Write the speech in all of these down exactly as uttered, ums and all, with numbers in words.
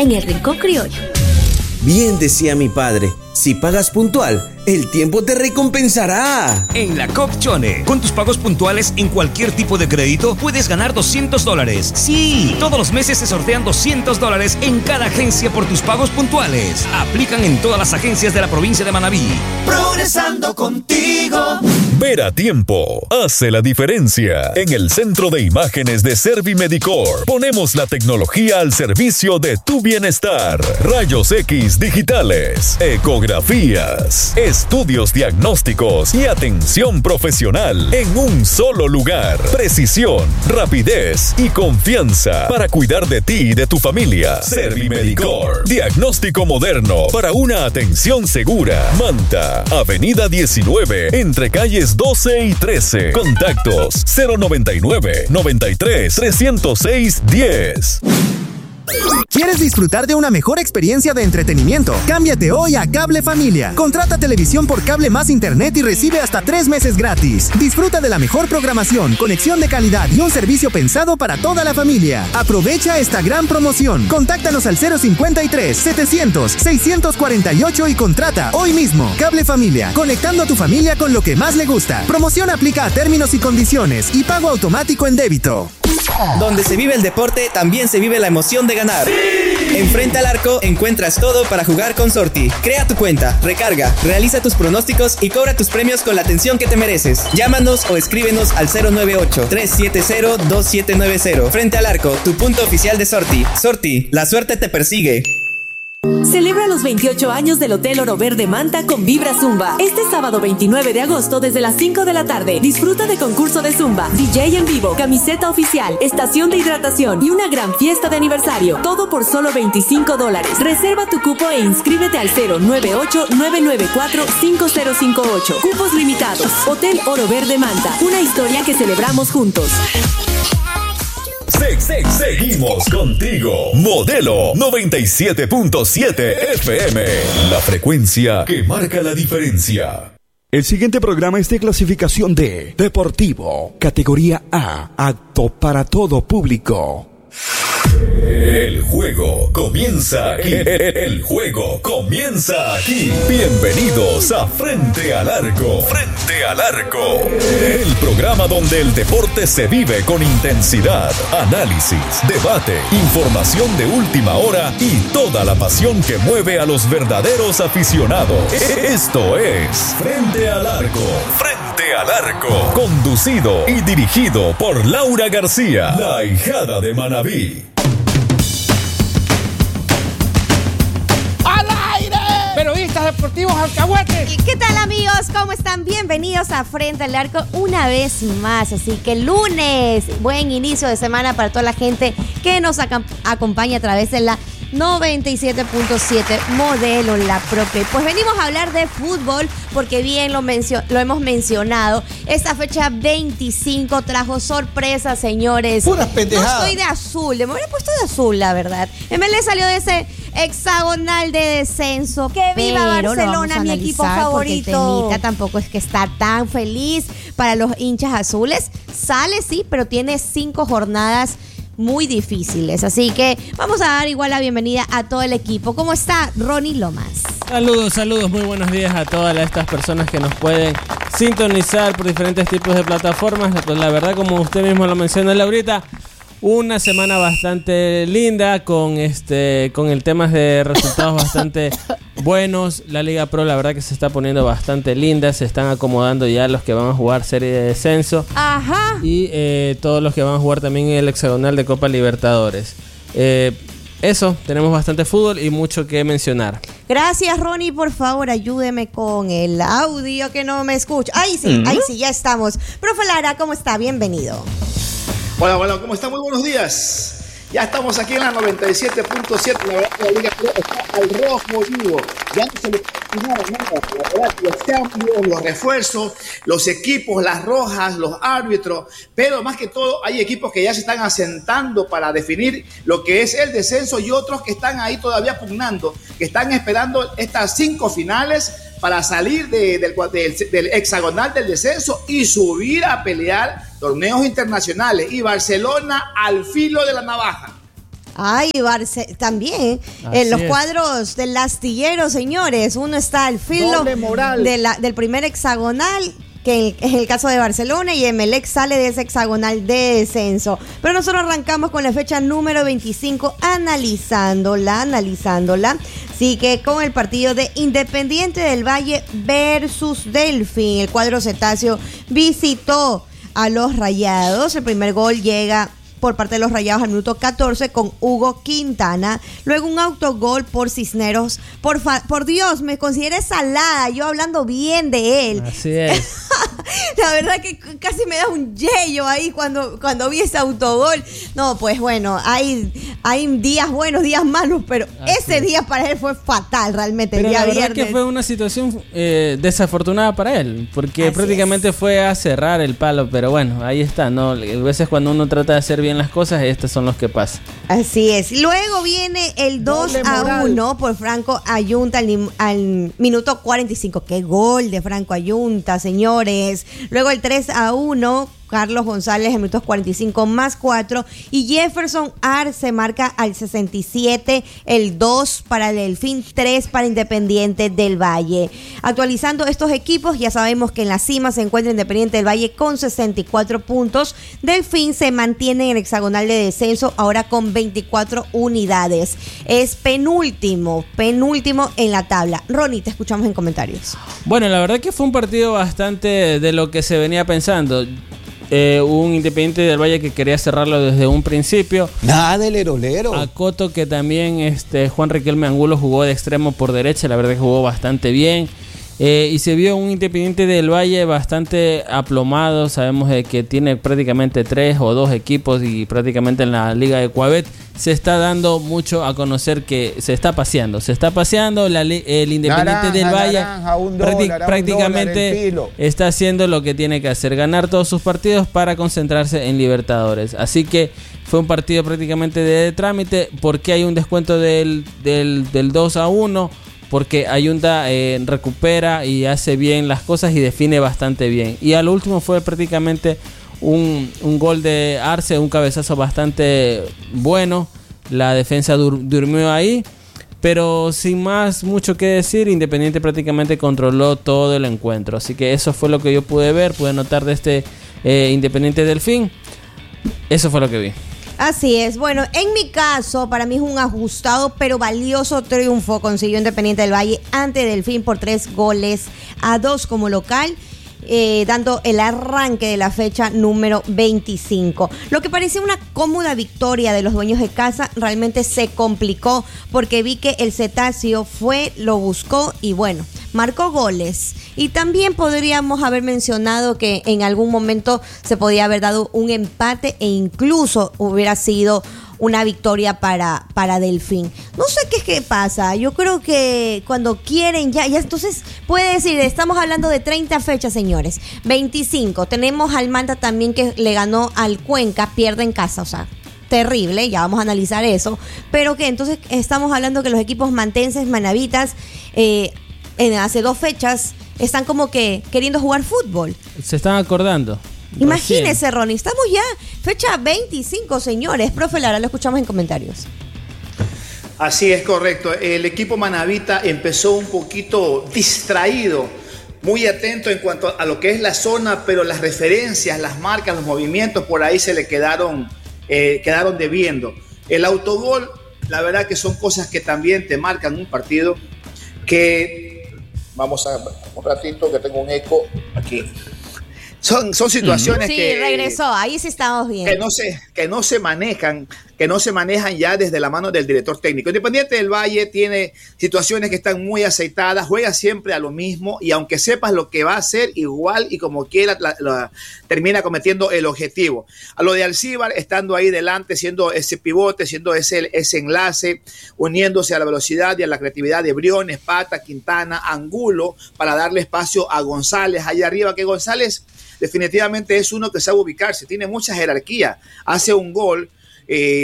en el Rincón Criollo. Bien decía mi padre, si pagas puntual, el tiempo te recompensará. En la Coop Chone, con tus pagos puntuales en cualquier tipo de crédito, puedes ganar doscientos dólares. Sí, todos los meses se sortean doscientos dólares en cada agencia por tus pagos puntuales. Aplican en todas las agencias de la provincia de Manabí. Progresando contigo. Ver a tiempo hace la diferencia. En el Centro de Imágenes de Servimedicor ponemos la tecnología al servicio de tu bienestar. Rayos X digitales, ecografías, estudios diagnósticos y atención profesional en un solo lugar. Precisión, rapidez y confianza para cuidar de ti y de tu familia. Servimedicor, diagnóstico moderno para una atención segura. Manta, Avenida diecinueve, entre calles doce y trece. Contactos cero noventa y nueve, noventa y tres, trescientos seis, diez. ¿Quieres disfrutar de una mejor experiencia de entretenimiento? Cámbiate hoy a Cable Familia. Contrata televisión por cable más internet y recibe hasta tres meses gratis. Disfruta de la mejor programación, conexión de calidad y un servicio pensado para toda la familia. Aprovecha esta gran promoción. Contáctanos al cero cincuenta y tres, setecientos, seiscientos cuarenta y ocho y contrata hoy mismo. Cable Familia, conectando a tu familia con lo que más le gusta. Promoción aplica a términos y condiciones y pago automático en débito. Donde se vive el deporte, también se vive la emoción de ganar. ¡Sí! En Frente al Arco encuentras todo para jugar con Sorti. Crea tu cuenta, recarga, realiza tus pronósticos y cobra tus premios con la atención que te mereces. Llámanos o escríbenos al cero nueve ocho, tres siete cero, dos siete nueve cero. Frente al Arco, tu punto oficial de Sorti. Sorti, la suerte te persigue. Celebra los veintiocho años del Hotel Oro Verde Manta con Vibra Zumba. Este sábado veintinueve de agosto desde las cinco de la tarde. Disfruta de concurso de Zumba, D J en vivo, camiseta oficial, estación de hidratación y una gran fiesta de aniversario. Todo por solo veinticinco dólares. Reserva tu cupo e inscríbete al cero nueve ocho, nueve nueve cuatro, cinco cero cinco ocho. Cupos limitados. Hotel Oro Verde Manta. Una historia que celebramos juntos. Se, se, seguimos contigo. Modelo noventa y siete punto siete F M. La frecuencia que marca la diferencia. El siguiente programa es de clasificación D, Deportivo, categoría A, apto para todo público. El juego comienza aquí. El juego comienza aquí. Bienvenidos a Frente al Arco. Frente al Arco. El programa donde el deporte se vive con intensidad, análisis, debate, información de última hora y toda la pasión que mueve a los verdaderos aficionados. Esto es Frente al Arco. Frente al Arco. Conducido y dirigido por Laura García, la ahijada de Manabí. Periodistas deportivos alcahuetes. ¿Qué tal, amigos? ¿Cómo están? Bienvenidos a Frente al Arco una vez más. Así que lunes, buen inicio de semana para toda la gente que nos ac- acompaña a través de la noventa y siete punto siete Modelo, la propia. Pues venimos a hablar de fútbol porque bien lo, mencio- lo hemos mencionado. Esta fecha veinticinco trajo sorpresa, señores. Puras pendejadas. No soy de azul, me hubiera puesto de azul, la verdad. M L salió de ese hexagonal de descenso. ¡Que viva Barcelona, mi equipo favorito! El temita tampoco es que está tan feliz para los hinchas azules. Sale, sí, pero tiene cinco jornadas muy difíciles. Así que vamos a dar igual la bienvenida a todo el equipo. ¿Cómo está Ronnie Lomas? Saludos, saludos, muy buenos días a todas estas personas que nos pueden sintonizar por diferentes tipos de plataformas. Pues la verdad, como usted mismo lo menciona, Laurita, una semana bastante linda con este con el tema de resultados bastante buenos. La Liga Pro, la verdad que se está poniendo bastante linda. Se están acomodando ya los que van a jugar serie de descenso. Ajá. Y eh, todos los que van a jugar también el hexagonal de Copa Libertadores. Eh, eso, tenemos bastante fútbol y mucho que mencionar. Gracias, Ronnie. Por favor, ayúdeme con el audio que no me escucha. Ahí sí, ¿Mm? ahí sí, ya estamos. Profe Lara, ¿cómo está? Bienvenido. Hola, hola, ¿cómo están? Muy buenos días. Ya estamos aquí en la noventa y siete punto siete. La verdad que la Liga está al rojo vivo. Ya no se le puede nada, nada. La verdad, los cambios, los refuerzos, los equipos, las rojas, los árbitros. Pero más que todo, hay equipos que ya se están asentando para definir lo que es el descenso y otros que están ahí todavía pugnando, que están esperando estas cinco finales para salir de, del, del, del hexagonal del descenso y subir a pelear torneos internacionales. Y Barcelona al filo de la navaja. Ay, Barce también. En los es. cuadros del astillero, señores. Uno está al filo de la, del primer hexagonal, que es el caso de Barcelona, y Emelec sale de ese hexagonal de descenso. Pero nosotros arrancamos con la fecha número veinticinco, analizándola, analizándola. Así que con el partido de Independiente del Valle versus Delfín, el cuadro cetáceo visitó a los Rayados. El primer gol llega por parte de los Rayados al minuto catorce con Hugo Quintana. Luego un autogol por Cisneros. Por, fa- por Dios, me consideré salada, yo hablando bien de él. Así es. La verdad que casi me da un yello ahí cuando, cuando vi ese autogol. No, pues bueno, hay, hay días buenos, días malos, pero Así ese es. día para él fue fatal realmente. Pero el día la verdad viernes. que fue una situación eh, desafortunada para él, porque Así prácticamente es. fue a cerrar el palo, pero bueno, ahí está, ¿no? A veces cuando uno trata de hacer bien las cosas, estos son los que pasan. Así es. Luego viene el dos a uno por Franco Ayunta al, al minuto cuarenta y cinco. Qué gol de Franco Ayunta, señores. Luego el tres a uno, Carlos González en minutos cuarenta y cinco más cuatro. Y Jefferson Arce marca al sesenta y siete el dos para el Delfín, tres para Independiente del Valle. Actualizando estos equipos, ya sabemos que en la cima se encuentra Independiente del Valle con sesenta y cuatro puntos. Delfín se mantiene en el hexagonal de descenso ahora con veinticuatro unidades. Es penúltimo, penúltimo en la tabla. Ronnie, te escuchamos en comentarios. Bueno, la verdad que fue un partido bastante de lo que se venía pensando. Eh, un Independiente del Valle que quería cerrarlo desde un principio. Nada del lerolero. A Coto, que también este, Juan Riquelme Angulo jugó de extremo por derecha, la verdad que jugó bastante bien. Eh, y se vio un Independiente del Valle bastante aplomado. Sabemos de que tiene prácticamente tres o dos equipos y prácticamente en la Liga de Coabet se está dando mucho a conocer que se está paseando. Se está paseando la, el Independiente naranja, del Valle. Naranja, un dólar, prácti- prácticamente un dólar, está haciendo lo que tiene que hacer. Ganar todos sus partidos para concentrarse en Libertadores. Así que fue un partido prácticamente de trámite. Porque hay un descuento del, del, del dos a uno. Porque Ayunta eh, recupera y hace bien las cosas y define bastante bien. Y al último fue prácticamente un, un gol de Arce, un cabezazo bastante bueno. La defensa dur- durmió ahí. Pero sin más mucho que decir, Independiente prácticamente controló todo el encuentro. Así que eso fue lo que yo pude ver, pude notar de este eh, Independiente Delfín. Eso fue lo que vi. Así es. Bueno, en mi caso, para mí es un ajustado pero valioso triunfo. Consiguió Independiente del Valle ante Delfín por tres goles a dos como local. Eh, dando el arranque de la fecha número veinticinco. Lo que parecía una cómoda victoria de los dueños de casa realmente se complicó porque vi que el cetáceo fue, lo buscó y bueno, marcó goles. Y también podríamos haber mencionado que en algún momento se podía haber dado un empate e incluso hubiera sido una victoria para, para Delfín. No sé qué es que pasa. Yo creo que cuando quieren ya, ya entonces puede decir, estamos hablando de treinta fechas, señores. veinticinco. Tenemos al Manta también que le ganó al Cuenca, pierde en casa, o sea, terrible, ya vamos a analizar eso. Pero que entonces estamos hablando que los equipos mantenses, manavitas, eh, en hace dos fechas están como que queriendo jugar fútbol. Se están acordando. Imagínese, Ronnie, estamos ya fecha veinticinco, señores. Profe Lara, lo escuchamos en comentarios. Así es, correcto. El equipo manavita empezó un poquito distraído, muy atento en cuanto a lo que es la zona, pero las referencias, las marcas, los movimientos por ahí se le quedaron, eh, quedaron debiendo. El autogol, la verdad que son cosas que también te marcan un partido que... Vamos a un ratito que tengo un eco aquí. Son, son situaciones sí, que... Sí, regresó, ahí sí estamos bien. Que no, se, que no se manejan, que no se manejan ya desde la mano del director técnico. Independiente del Valle tiene situaciones que están muy aceitadas, juega siempre a lo mismo y aunque sepas lo que va a hacer, igual y como quiera, la, la, termina cometiendo el objetivo. A lo de Alcíbar, estando ahí delante, siendo ese pivote, siendo ese, ese enlace, uniéndose a la velocidad y a la creatividad de Briones, Pata, Quintana, Angulo, para darle espacio a González allá arriba, que González definitivamente es uno que sabe ubicarse, tiene mucha jerarquía, hace un gol, eh,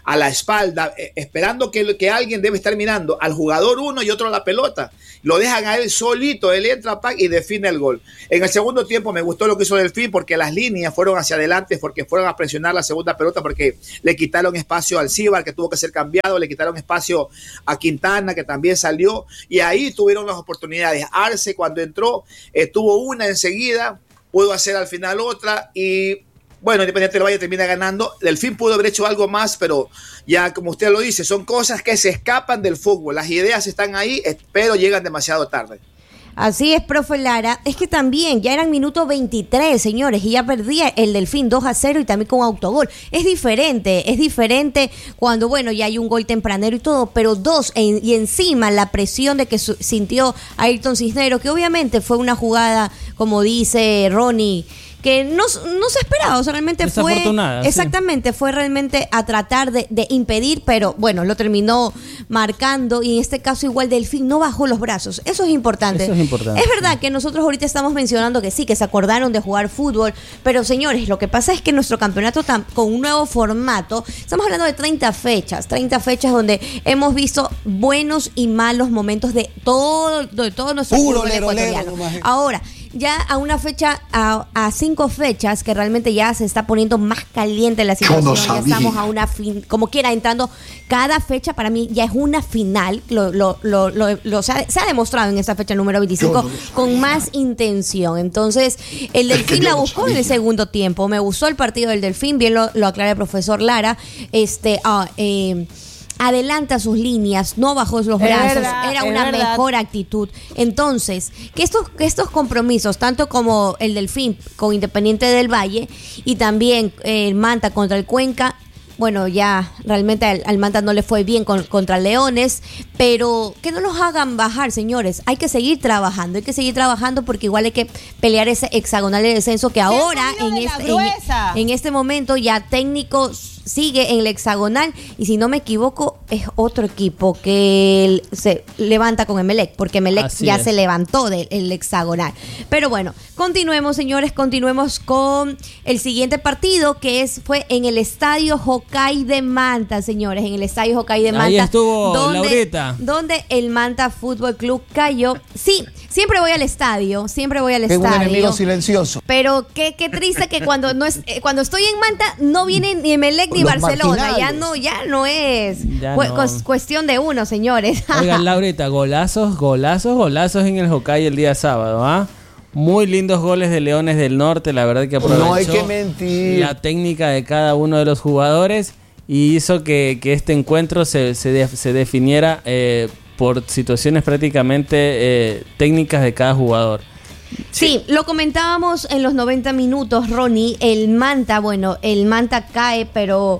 a la espalda, eh, esperando que, que alguien debe estar mirando al jugador uno y otro a la pelota. Lo dejan a él solito, él entra pack, y define el gol. En el segundo tiempo me gustó lo que hizo Delfín porque las líneas fueron hacia adelante, porque fueron a presionar la segunda pelota, porque le quitaron espacio al Cíbar, que tuvo que ser cambiado, le quitaron espacio a Quintana, que también salió, y ahí tuvieron las oportunidades. Arce, cuando entró, eh, tuvo una enseguida, pudo hacer al final otra, y bueno, Independiente del Valle termina ganando. Delfín pudo haber hecho algo más, pero ya como usted lo dice, son cosas que se escapan del fútbol. Las ideas están ahí, pero llegan demasiado tarde. Así es, profe Lara. Es que también ya eran minuto veintitrés, señores, y ya perdía el Delfín dos a cero y también con autogol. Es diferente, es diferente cuando, bueno, ya hay un gol tempranero y todo, pero dos, en, y encima la presión de que su, sintió Ayrton Cisneros, que obviamente fue una jugada, como dice Ronnie, que no, no se esperaba, o sea, realmente fue exactamente, sí. fue realmente a tratar de, de impedir, pero bueno, lo terminó marcando, y en este caso igual Delfín no bajó los brazos. Eso es importante. Eso es importante. Es verdad que nosotros ahorita estamos mencionando que sí, que se acordaron de jugar fútbol, pero señores, lo que pasa es que nuestro campeonato tam, con un nuevo formato, estamos hablando de treinta fechas, treinta fechas donde hemos visto buenos y malos momentos de todo, de todo nuestro fútbol ecuatoriano. Ahora, ya a una fecha, a, a cinco fechas, que realmente ya se está poniendo más caliente la situación, no ya estamos a una fin, como quiera, entrando, cada fecha para mí ya es una final, lo, lo, lo, lo, lo se, ha, se ha demostrado en esta fecha número veinticinco, no con más intención. Entonces, el Delfín es que la buscó no en el segundo tiempo, me gustó el partido del Delfín, bien lo, lo aclara el profesor Lara, este, ah, eh, adelanta sus líneas, no bajó los brazos, verdad, era una verdad. mejor actitud. Entonces, que estos, que estos compromisos, tanto como el Delfín con Independiente del Valle y también eh, el Manta contra el Cuenca, bueno, ya realmente al, al Manta no le fue bien con, contra Leones, pero que no los hagan bajar, señores. Hay que seguir trabajando, hay que seguir trabajando porque igual hay que pelear ese hexagonal de descenso que ahora en este, en, en este momento ya técnico sigue en el hexagonal, y si no me equivoco es otro equipo que se levanta con Emelec, porque Emelec Así ya es. se levantó del el hexagonal. Pero bueno, continuemos, señores, continuemos con el siguiente partido, que es fue en el Estadio Jocay de Manta, señores, en el Estadio Jocay de Manta. Ahí estuvo donde, Laurita. Donde el Manta Fútbol Club cayó. Sí, siempre voy al estadio, siempre voy al Tengo estadio. un enemigo silencioso. Pero qué, qué triste que cuando no es, eh, cuando estoy en Manta no viene ni Emelec ni Los Barcelona, marginales. ya no, ya no es ya cu- no. cuestión de uno, señores. Oigan, Laurita, golazos, golazos, golazos en el Jocay el día sábado, ¿ah? Muy lindos goles de Leones del Norte, la verdad que aprovechó no hay que mentir. la técnica de cada uno de los jugadores y hizo que, que este encuentro se, se, de, se definiera eh, por situaciones prácticamente eh, técnicas de cada jugador. Sí, lo comentábamos en los noventa minutos, Ronnie, el Manta, bueno, el Manta cae, pero,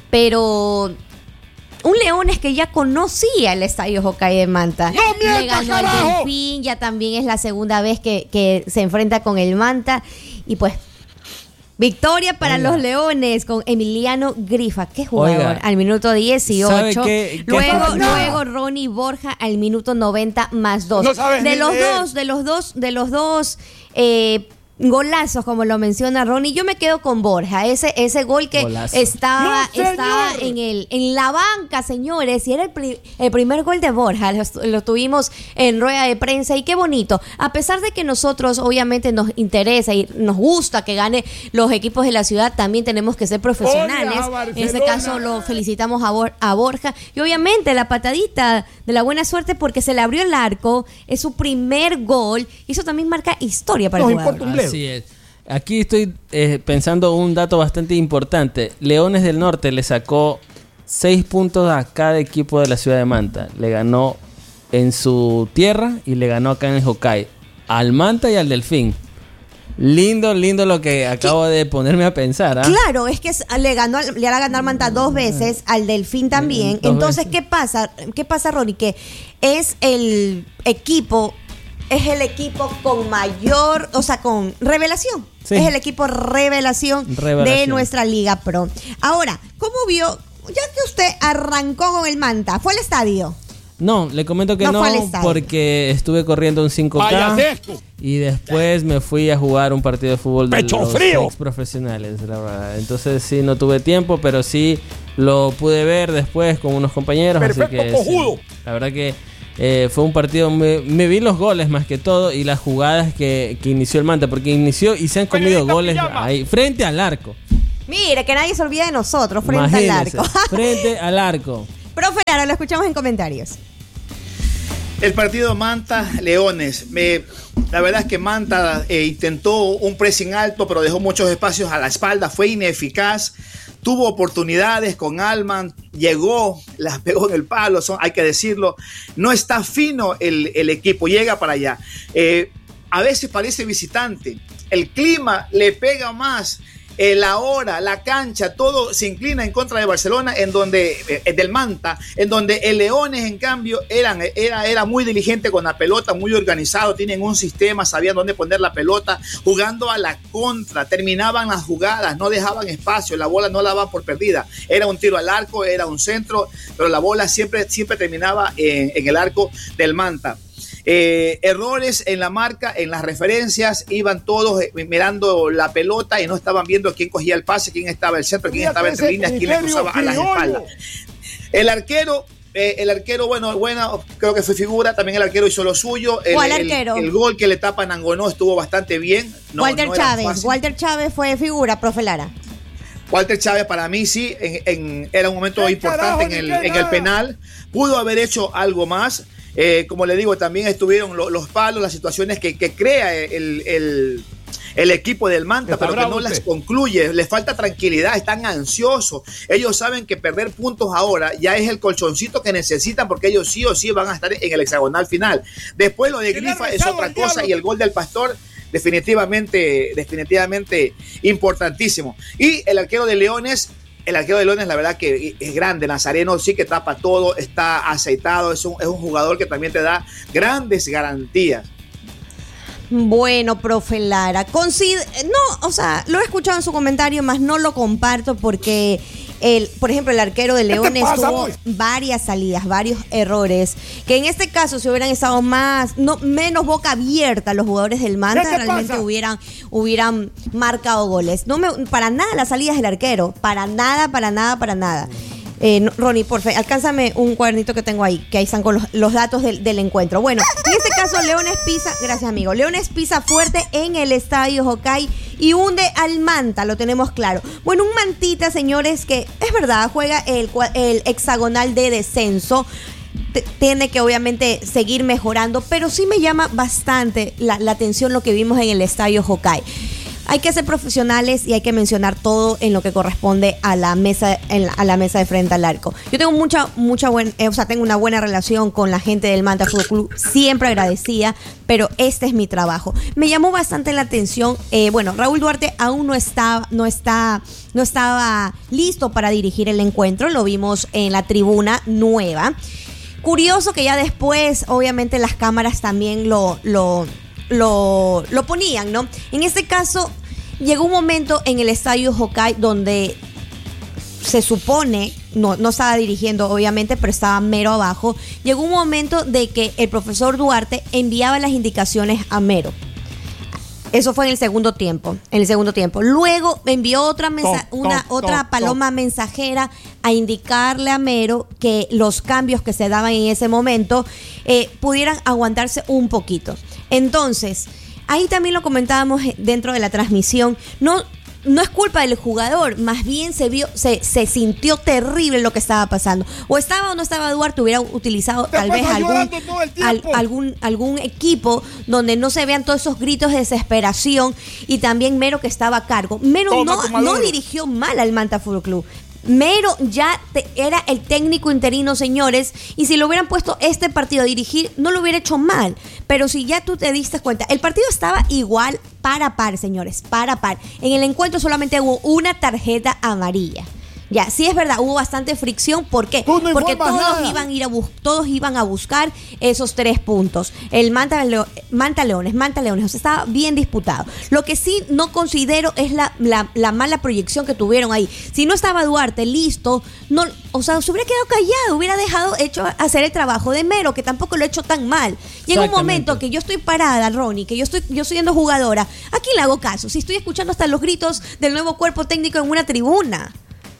pero un Leones que ya conocía el Estadio Jocay de Manta. ¡No mientas, Le ganó carajo! el Delfín, ya también es la segunda vez que, que se enfrenta con el Manta, y pues victoria para Oiga. los Leones con Emiliano Grifa. Qué jugador. Oiga. Al minuto dieciocho. Qué, qué luego, luego Ronnie Borja al minuto noventa más dos. No de los dos, de los dos, de los dos eh, golazos, como lo menciona Ronnie, yo me quedo con Borja. Ese, ese gol que Golazo. estaba, no, estaba en el, en la banca, señores, y era el, pri- el primer gol de Borja. Lo, lo tuvimos en rueda de prensa, y qué bonito. A pesar de que nosotros, obviamente, nos interesa y nos gusta que gane los equipos de la ciudad, también tenemos que ser profesionales. En este caso, lo felicitamos a, Bor- a Borja. Y obviamente, la patadita de la buena suerte, porque se le abrió el arco, es su primer gol, y eso también marca historia para Nos el jugador. importa un bledo. Así es. Aquí estoy eh, pensando un dato bastante importante. Leones del Norte le sacó seis puntos a cada equipo de la ciudad de Manta. Le ganó en su tierra y le ganó acá en el Jocay. Al Manta y al Delfín. Lindo, lindo lo que acabo de ponerme a pensar. ¿ah? Claro, es que le ganó, le va a ganar Manta dos veces, al Delfín también. Dos Entonces, veces. ¿qué pasa? ¿Qué pasa, Ronnie? Que es el equipo, es el equipo con mayor, o sea, con revelación. Sí. Es el equipo revelación, revelación de nuestra Liga Pro. Ahora, ¿cómo vio? Ya que usted arrancó con el Manta, ¿fue al estadio? No, le comento que no, no porque estuve corriendo un cinco K y después me fui a jugar un partido de fútbol de Pecho los frío. ex profesionales, la verdad. Entonces sí, no tuve tiempo, pero sí lo pude ver después con unos compañeros. Perfecto, así que cojudo. sí, la verdad que eh, fue un partido, me, me vi los goles más que todo y las jugadas que, que inició el Manta, porque inició y se han comido goles ahí, frente al arco. Mire, que nadie se olvide de nosotros, frente Imagínense, al arco. frente al arco. Profe Lara, lo escuchamos en comentarios. El partido Manta-Leones. Me, la verdad es que Manta eh, intentó un pressing alto, pero dejó muchos espacios a la espalda. Fue ineficaz. Tuvo oportunidades con Alman. Llegó, las pegó en el palo, son, hay que decirlo. No está fino el, el equipo. Llega para allá. Eh, a veces parece visitante. El clima le pega más. Eh, la hora, la cancha, todo se inclina en contra de Barcelona, en donde eh, del Manta, en donde el Leones, en cambio, eran, era, era muy diligente con la pelota, muy organizado, tienen un sistema, sabían dónde poner la pelota, jugando a la contra, terminaban las jugadas, no dejaban espacio, la bola no la daban por perdida, era un tiro al arco, era un centro, pero la bola siempre, siempre terminaba en, en el arco del Manta. Eh, errores en la marca, en las referencias, iban todos eh, mirando la pelota y no estaban viendo quién cogía el pase, quién estaba en el centro, quién estaba entre líneas, quién le cruzaba a las espaldas. El arquero, eh, el arquero, bueno, bueno, creo que fue figura, también el arquero hizo lo suyo. El, ¿Cuál arquero? El, el gol que le tapan a Angonó estuvo bastante bien. No, Walter no Chávez, Walter Chávez fue figura, profe Lara. Walter Chávez para mí sí, en, en, era un momento importante en el, en el penal. Pudo haber hecho algo más. Eh, como le digo, también estuvieron lo, los palos, las situaciones que, que crea el, el, el equipo del Manta, pero que no las concluye. Les falta tranquilidad, están ansiosos. Ellos saben que perder puntos ahora ya es el colchoncito que necesitan, porque ellos sí o sí van a estar en el hexagonal final. Después lo de Grifa es otra cosa, y el gol del Pastor definitivamente, definitivamente importantísimo. Y el arquero de Leones, el arquero de Leones, la verdad que es grande. Nazareno sí que tapa todo, está aceitado, es un, es un jugador que también te da grandes garantías. Bueno, profe Lara, consid- no, o sea, lo he escuchado en su comentario, más no lo comparto porque, el, por ejemplo, el arquero de Leones pasa, tuvo pues? varias salidas, varios errores, que en este caso si hubieran estado más, no menos boca abierta los jugadores del Manta, realmente pasa? hubieran hubieran marcado goles. No me, para nada las salidas del arquero, para nada, para nada, para nada. Eh, no, Ronnie, por favor, alcánzame un cuadernito que tengo ahí, que ahí están con los, los datos del, del encuentro. Bueno, en este caso, Leones pisa, gracias amigo, Leones pisa fuerte en el estadio Hokkaido y hunde al Manta, lo tenemos claro. Bueno, un Mantita, señores, que es verdad, juega el, el hexagonal de descenso. T- tiene que obviamente seguir mejorando, pero sí me llama bastante la, la atención lo que vimos en el estadio Hokkaido. Hay que ser profesionales y hay que mencionar todo en lo que corresponde a la mesa, en la, a la mesa de frente al arco. Yo tengo mucha, mucha buena, eh, o sea, tengo una buena relación con la gente del Manta Fútbol Club, siempre agradecida, pero este es mi trabajo. Me llamó bastante la atención, eh, bueno, Raúl Duarte aún no estaba, no está, no estaba listo para dirigir el encuentro, lo vimos en la tribuna nueva. Curioso que ya después, obviamente, las cámaras también lo, lo Lo, lo ponían, ¿no? En este caso, llegó un momento en el estadio Hokkaido donde se supone, no, no estaba dirigiendo obviamente, pero estaba mero abajo. Llegó un momento de que el profesor Duarte enviaba las indicaciones a Mero. Eso fue en el segundo tiempo, en el segundo tiempo. Luego envió otra mensa- Tom, una tom, otra tom, paloma tom. mensajera a indicarle a Mero que los cambios que se daban en ese momento eh, pudieran aguantarse un poquito. Entonces, ahí también lo comentábamos dentro de la transmisión, no no es culpa del jugador, más bien se vio, se, se sintió terrible lo que estaba pasando. O estaba o no estaba Duarte, hubiera utilizado tal vez algún, al, algún, algún equipo donde no se vean todos esos gritos de desesperación, y también Mero que estaba a cargo. Mero Toma, no, no dirigió mal al Manta Fútbol Club. Mero ya te, era el técnico interino, señores, y si lo hubieran puesto este partido a dirigir, no lo hubiera hecho mal. Pero si ya tú te diste cuenta, el partido estaba igual par a par, señores, par a par. En el encuentro solamente hubo una tarjeta amarilla. Ya, sí es verdad, hubo bastante fricción. ¿Por qué? No Porque todos nada. iban, a ir a bus- todos iban a buscar esos tres puntos. El Manta, Leo- Manta Leones, Manta Leones, o sea, estaba bien disputado. Lo que sí no considero es la, la, la mala proyección que tuvieron ahí. Si no estaba Duarte listo, no, o sea, se hubiera quedado callado, hubiera dejado hecho hacer el trabajo de Mero, que tampoco lo he hecho tan mal. Llega un momento que yo estoy parada, Ronnie, que yo estoy, yo estoy siendo jugadora. ¿A quién le hago caso? Si estoy escuchando hasta los gritos del nuevo cuerpo técnico en una tribuna.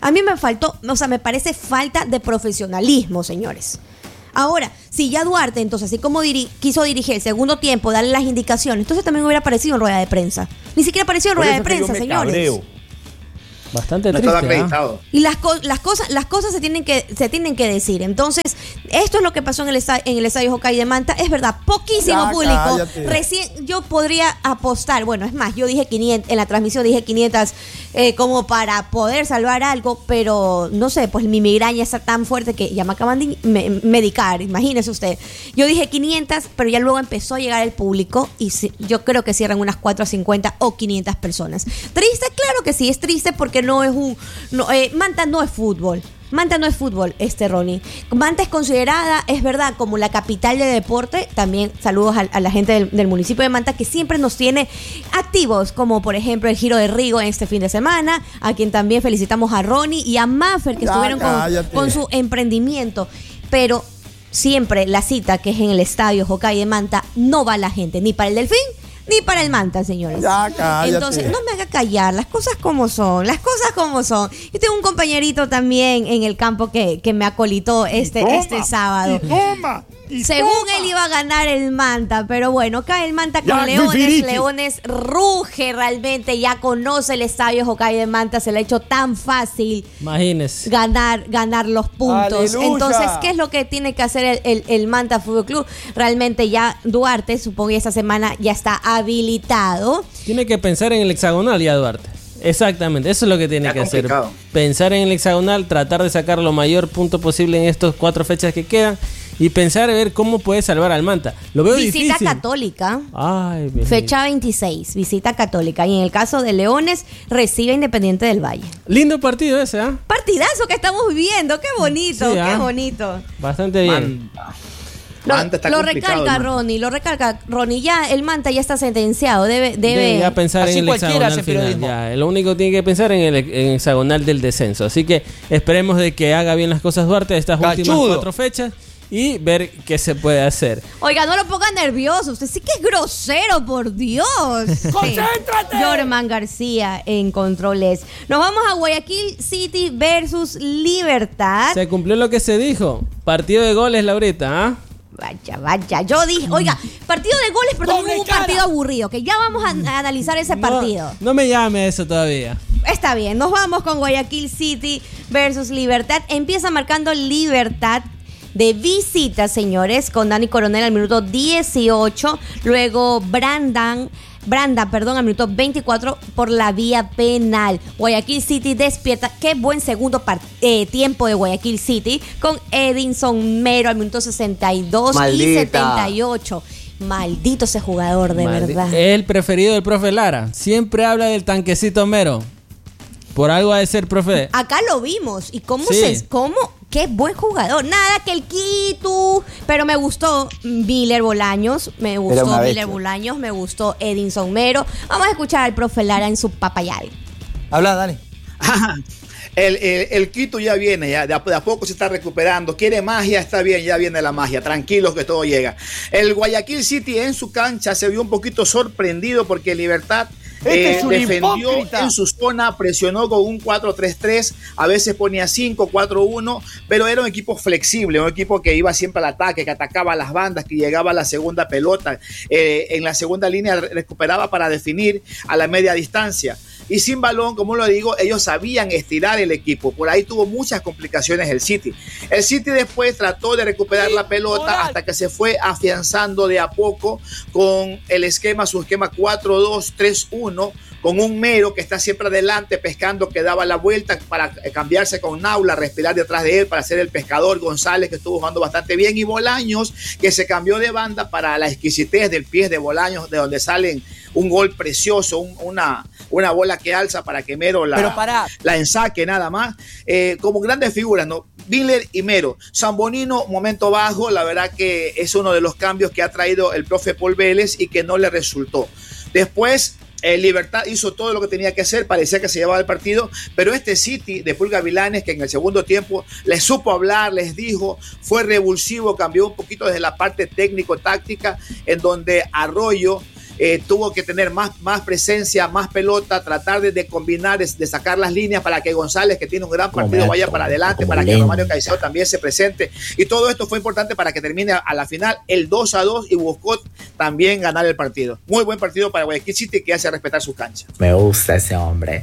A mí me faltó, o sea, me parece falta de profesionalismo, señores. Ahora, si ya Duarte, entonces, así como diri- quiso dirigir el segundo tiempo, darle las indicaciones, entonces también hubiera aparecido en rueda de prensa. Ni siquiera apareció en Por rueda eso de es que yo prensa, me señores. cabreo. Bastante No triste. estaba acreditado. Y las, co- las cosas las cosas se tienen que se tienen que decir. Entonces, esto es lo que pasó en el estadio, en el estadio Hokkaido de Manta. Es verdad, poquísimo Ya, público. cállate. Recién yo podría apostar, bueno, es más, yo dije quinientas, en la transmisión dije quinientas eh, como para poder salvar algo, pero no sé, pues mi migraña está tan fuerte que ya me acaban de me- medicar, imagínese usted. Yo dije quinientas, pero ya luego empezó a llegar el público y si- yo creo que cierran unas cuatrocientas cincuenta o quinientas personas. Triste, claro que sí, es triste porque no es un no, eh, Manta no es fútbol. Manta no es fútbol, este Ronnie. Manta es considerada, es verdad, como la capital de deporte. También saludos a, a la gente del, del municipio de Manta que siempre nos tiene activos, como por ejemplo el Giro de Rigo este fin de semana, a quien también felicitamos a Ronnie y a Maffer que Ya, estuvieron con, cállate. con su emprendimiento. Pero siempre la cita que es en el estadio Hokkaido de Manta no va la gente, ni para el Delfín ni para el Manta, señores. Ya, cállate. Entonces, no me haga callar, las cosas como son, las cosas como son. Yo tengo un compañerito también en el campo que, que me acolitó este, toma, este sábado. y toma, y Según toma. él iba a ganar el Manta, pero bueno, cae el Manta con Ya, Leones. Gifiriti. Leones ruge realmente, ya conoce el estadio Hokkaido de Manta, se le ha hecho tan fácil Imagínese. ganar, ganar los puntos. Aleluya. Entonces, ¿qué es lo que tiene que hacer el, el, el Manta Fútbol Club? Realmente ya Duarte, supongo que esta semana ya está habilitado. Tiene que pensar en el hexagonal ya, Duarte. Exactamente, eso es lo que tiene Está que hacer. complicado. Pensar en el hexagonal, tratar de sacar lo mayor punto posible en estos cuatro fechas que quedan y pensar a ver cómo puede salvar al Manta. Lo veo Visita difícil. Católica. Ay, bien. Fecha veintiséis, visita Católica. Y en el caso de Leones, recibe Independiente del Valle. Lindo partido ese, ¿ah? Partidazo que estamos viviendo, qué bonito, Sí, qué ah. bonito. Bastante bien. Lo, Manta está lo complicado, recalca hermano. Ronnie, lo recalca Ronnie. Ya el Manta ya está sentenciado, debe, debe. Debe ya pensar Así en el cualquiera hexagonal hace final. periodismo. Ya, lo único que tiene que pensar en el, en el hexagonal del descenso. Así que esperemos de que haga bien las cosas Duarte de estas últimas Cachudo. cuatro fechas y ver qué se puede hacer. Oiga, no lo ponga nervioso. Usted sí que es grosero, por Dios. ¡Concéntrate! Jorman García en controles. Nos vamos a Guayaquil City versus Libertad. Se cumplió lo que se dijo. Partido de goles, Laurita, ¿ah? Vaya, vaya. Yo dije, oiga, partido de goles, pero también hubo un partido aburrido. Que ya vamos a, a analizar ese partido. No, no me llame eso todavía. Está bien, nos vamos con Guayaquil City versus Libertad. Empieza marcando Libertad de visita, señores, con Dani Coronel al minuto dieciocho. Luego Brandan, Branda, perdón, al minuto veinticuatro por la vía penal. Guayaquil City despierta. Qué buen segundo par- eh, tiempo de Guayaquil City con Edinson Mero al minuto sesenta y dos Maldita. y setenta y ocho. Maldito ese jugador, de Maldi- verdad. El preferido del profe Lara. Siempre habla del tanquecito Mero. Por algo ha de ser profe. Acá lo vimos. ¿Y cómo Sí. se... cómo? Qué buen jugador. Nada que el Quito. Pero me gustó Miller Bolaños. Me Era gustó una Miller bestia. Bolaños. Me gustó Edinson Mero. Vamos a escuchar al profe Lara en su papayal. Habla, Dani. El, el, el Quito ya viene, ya de a, de a poco se está recuperando. Quiere magia, está bien, ya viene la magia. Tranquilos que todo llega. El Guayaquil City en su cancha se vio un poquito sorprendido porque Libertad Este eh, es un defendió hipócrita. en su zona, presionó con un cuatro tres tres, a veces ponía cinco cuatro uno, pero era un equipo flexible, un equipo que iba siempre al ataque, que atacaba a las bandas, que llegaba a la segunda pelota, eh, en la segunda línea recuperaba para definir a la media distancia. Y sin balón, como lo digo, ellos sabían estirar el equipo. Por ahí tuvo muchas complicaciones el City. El City después trató de recuperar la pelota hasta que se fue afianzando de a poco con el esquema, su esquema cuatro dos tres uno, con un Mero que está siempre adelante pescando, que daba la vuelta para cambiarse con Naula, respirar detrás de él para ser el pescador. González, que estuvo jugando bastante bien, y Bolaños, que se cambió de banda para la exquisitez del pie de Bolaños, de donde salen un gol precioso, un, una, una bola que alza para que Mero la, Pero pará. la ensaque nada más. Eh, como grandes figuras, ¿no? Miller y Mero. Zambonino, momento bajo, la verdad que es uno de los cambios que ha traído el profe Paul Vélez y que no le resultó. Después, eh, Libertad hizo todo lo que tenía que hacer, parecía que se llevaba el partido, pero este City de Pulga Vilanes, que en el segundo tiempo les supo hablar, les dijo, fue revulsivo, cambió un poquito desde la parte técnico-táctica, en donde Arroyo eh, tuvo que tener más, más presencia, más pelota, tratar de, de combinar, de, de sacar las líneas para que González, que tiene un gran partido, como vaya para adelante, para lento. que Romario Caicedo también se presente. Y todo esto fue importante para que termine a, a la final el dos a dos y buscó también ganar el partido. Muy buen partido para Guayaquil City, que hace respetar sus canchas. Me gusta ese hombre.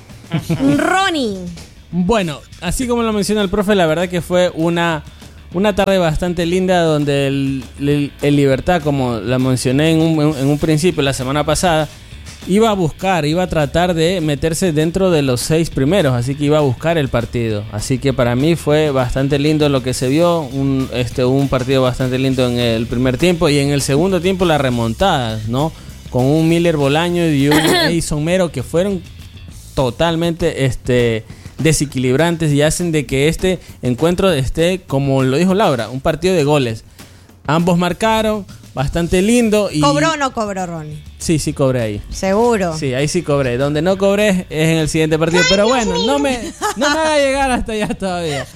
Ronnie. Bueno, así como lo menciona el profe, la verdad que fue una, una tarde bastante linda donde el, el, el Libertad, como la mencioné en un, en un principio la semana pasada, iba a buscar, iba a tratar de meterse dentro de los seis primeros, así que iba a buscar el partido. Así que para mí fue bastante lindo lo que se vio, un, este, un partido bastante lindo en el primer tiempo y en el segundo tiempo la remontada, ¿no? Con un Miller Bolaño y un Edison Mero que fueron totalmente este, desequilibrantes y hacen de que este encuentro esté, como lo dijo Laura, un partido de goles. Ambos marcaron, bastante lindo. Y... ¿Cobró o no cobró, Ronnie? Sí, sí cobré ahí. ¿Seguro? Sí, ahí sí cobré. Donde no cobré es en el siguiente partido. Ay, pero Dios bueno, mío. no me, no me haga llegar hasta allá todavía.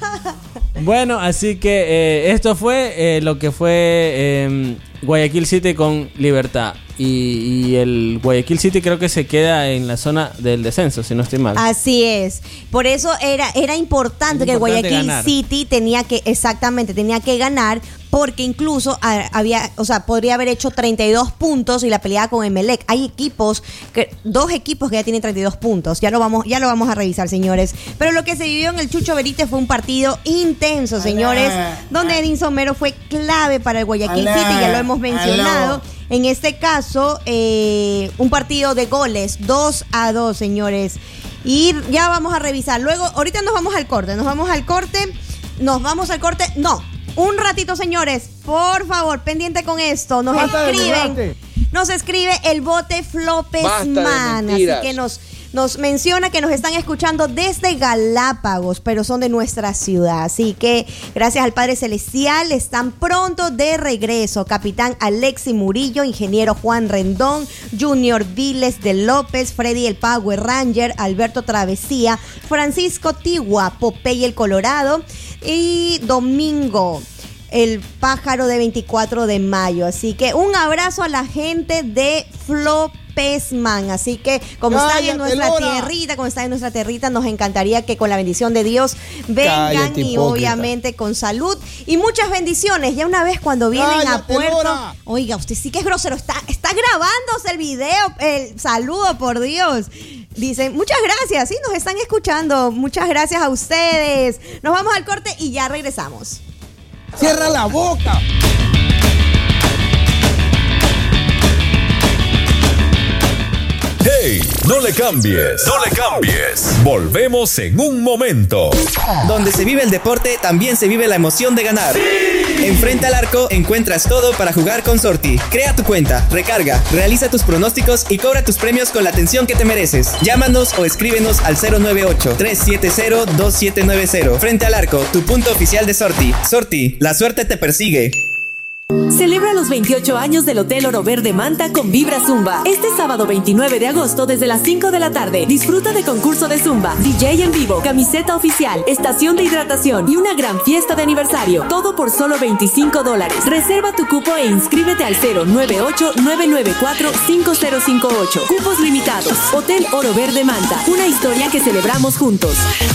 Bueno, así que eh, esto fue eh, lo que fue eh, Guayaquil City con Libertad. Y, y el Guayaquil City creo que se queda en la zona del descenso, si no estoy mal. Así es. Por eso era, era importante es que importante Guayaquil ganar. City tenía que, exactamente, tenía que ganar, porque incluso a, había, o sea, podría haber hecho treinta y dos puntos y la peleaba con Emelec. Hay equipos, que, dos equipos que ya tienen treinta y dos puntos. Ya lo vamos, ya lo vamos a revisar, señores. Pero lo que se vivió en el Chucho Benítez fue un partido intenso, señores, Alá. donde Edinson Mero fue clave para el Guayaquil Alá. City, ya lo hemos mencionado. Aló. En este caso, eh, un partido de goles, dos a dos, señores. Y ya vamos a revisar. Luego, ahorita nos vamos al corte, nos vamos al corte, nos vamos al corte. No, un ratito, señores, por favor, pendiente con esto. Nos Basta de escriben, debate. nos escribe el bote Flopes Basta de Man, así mentiras. que nos... Nos menciona que nos están escuchando desde Galápagos, pero son de nuestra ciudad. Así que gracias al Padre Celestial están pronto de regreso. Capitán Alexi Murillo, ingeniero Juan Rendón, Junior Viles de López, Freddy el Power Ranger, Alberto Travesía, Francisco Tigua, Popeye el Colorado y Domingo el pájaro de veinticuatro de mayo. Así que un abrazo a la gente de Flopesman. Así que como están en Cállate, nuestra Lora. tierrita, como están en nuestra tierrita, nos encantaría que con la bendición de Dios vengan Cállate, y hipócrita. obviamente con salud y muchas bendiciones. Ya una vez cuando vienen a Cállate, Puerto, Lora. oiga, usted sí que es grosero, está, está grabándose el video, el saludo, por Dios. Dicen, muchas gracias, sí, nos están escuchando, muchas gracias a ustedes. Nos vamos al corte y ya regresamos. ¡Cierra la boca! ¡Hey! No le cambies, no le cambies. Volvemos en un momento. Donde se vive el deporte, también se vive la emoción de ganar. Enfrente al arco encuentras todo para jugar con Sorti. Crea tu cuenta, recarga, realiza tus pronósticos y cobra tus premios con la atención que te mereces. Llámanos o escríbenos al cero nueve ocho, tres siete cero, dos siete nueve cero. Frente al arco, tu punto oficial de Sorti. Sorti, la suerte te persigue. Celebra los veintiocho años del Hotel Oro Verde Manta con Vibra Zumba. Este sábado veintinueve de agosto desde las cinco de la tarde. Disfruta de concurso de Zumba, D J en vivo, camiseta oficial, estación de hidratación y una gran fiesta de aniversario. Todo por solo veinticinco dólares. Reserva tu cupo e inscríbete al cero nueve ocho, nueve nueve cuatro, cinco cero cinco ocho. Cupos limitados. Hotel Oro Verde Manta. Una historia que celebramos juntos.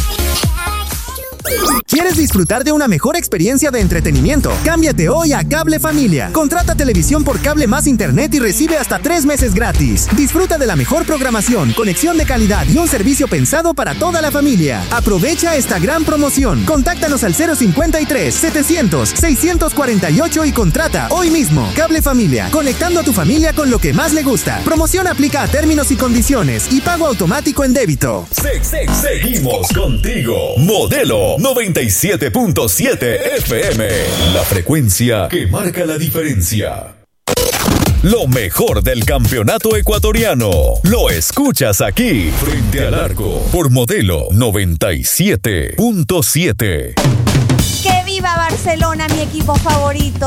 ¿Quieres disfrutar de una mejor experiencia de entretenimiento? Cámbiate hoy a Cable Familia. Contrata televisión por cable más internet y recibe hasta tres meses gratis. Disfruta de la mejor programación, conexión de calidad y un servicio pensado para toda la familia. Aprovecha esta gran promoción. Contáctanos al cero cincuenta y tres, setecientos, seiscientos cuarenta y ocho y contrata hoy mismo. Cable Familia, conectando a tu familia con lo que más le gusta. Promoción aplica a términos y condiciones y pago automático en débito. Se- se- seguimos contigo. Modelo noventa y siete punto siete F M. La frecuencia que marca la diferencia. Lo mejor del campeonato ecuatoriano lo escuchas aquí, frente al arco, por Modelo noventa y siete punto siete. ¡Que viva Barcelona, mi equipo favorito!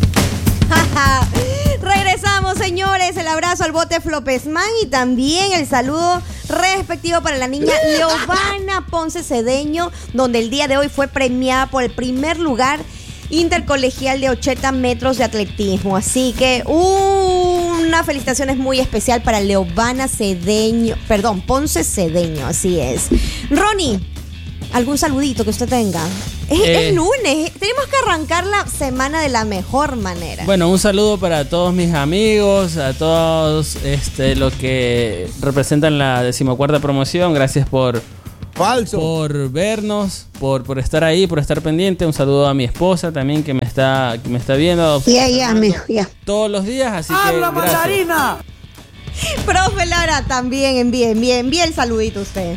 Regresamos, señores. El abrazo al bote Flopesman y también el saludo respectivo para la niña Leovana Ponce Cedeño, donde el día de hoy fue premiada por el primer lugar intercolegial de ochenta metros de atletismo. Así que un Una felicitaciones muy especial para Leovana Cedeño, perdón, Ponce Cedeño, así es. Ronnie, ¿algún saludito que usted tenga? Es, Eh. es lunes, tenemos que arrancar la semana de la mejor manera. Bueno, un saludo para todos mis amigos, a todos este, los que representan la decimocuarta promoción. Gracias por, Falso. por vernos, por, por estar ahí, por estar pendiente. Un saludo a mi esposa también que me está, que me está viendo Ya, ya, mijo, ya. todos los días, así que ¡Habla, gracias. mandarina! Profe Lara, también envíe, envíe, envíe el saludito a usted.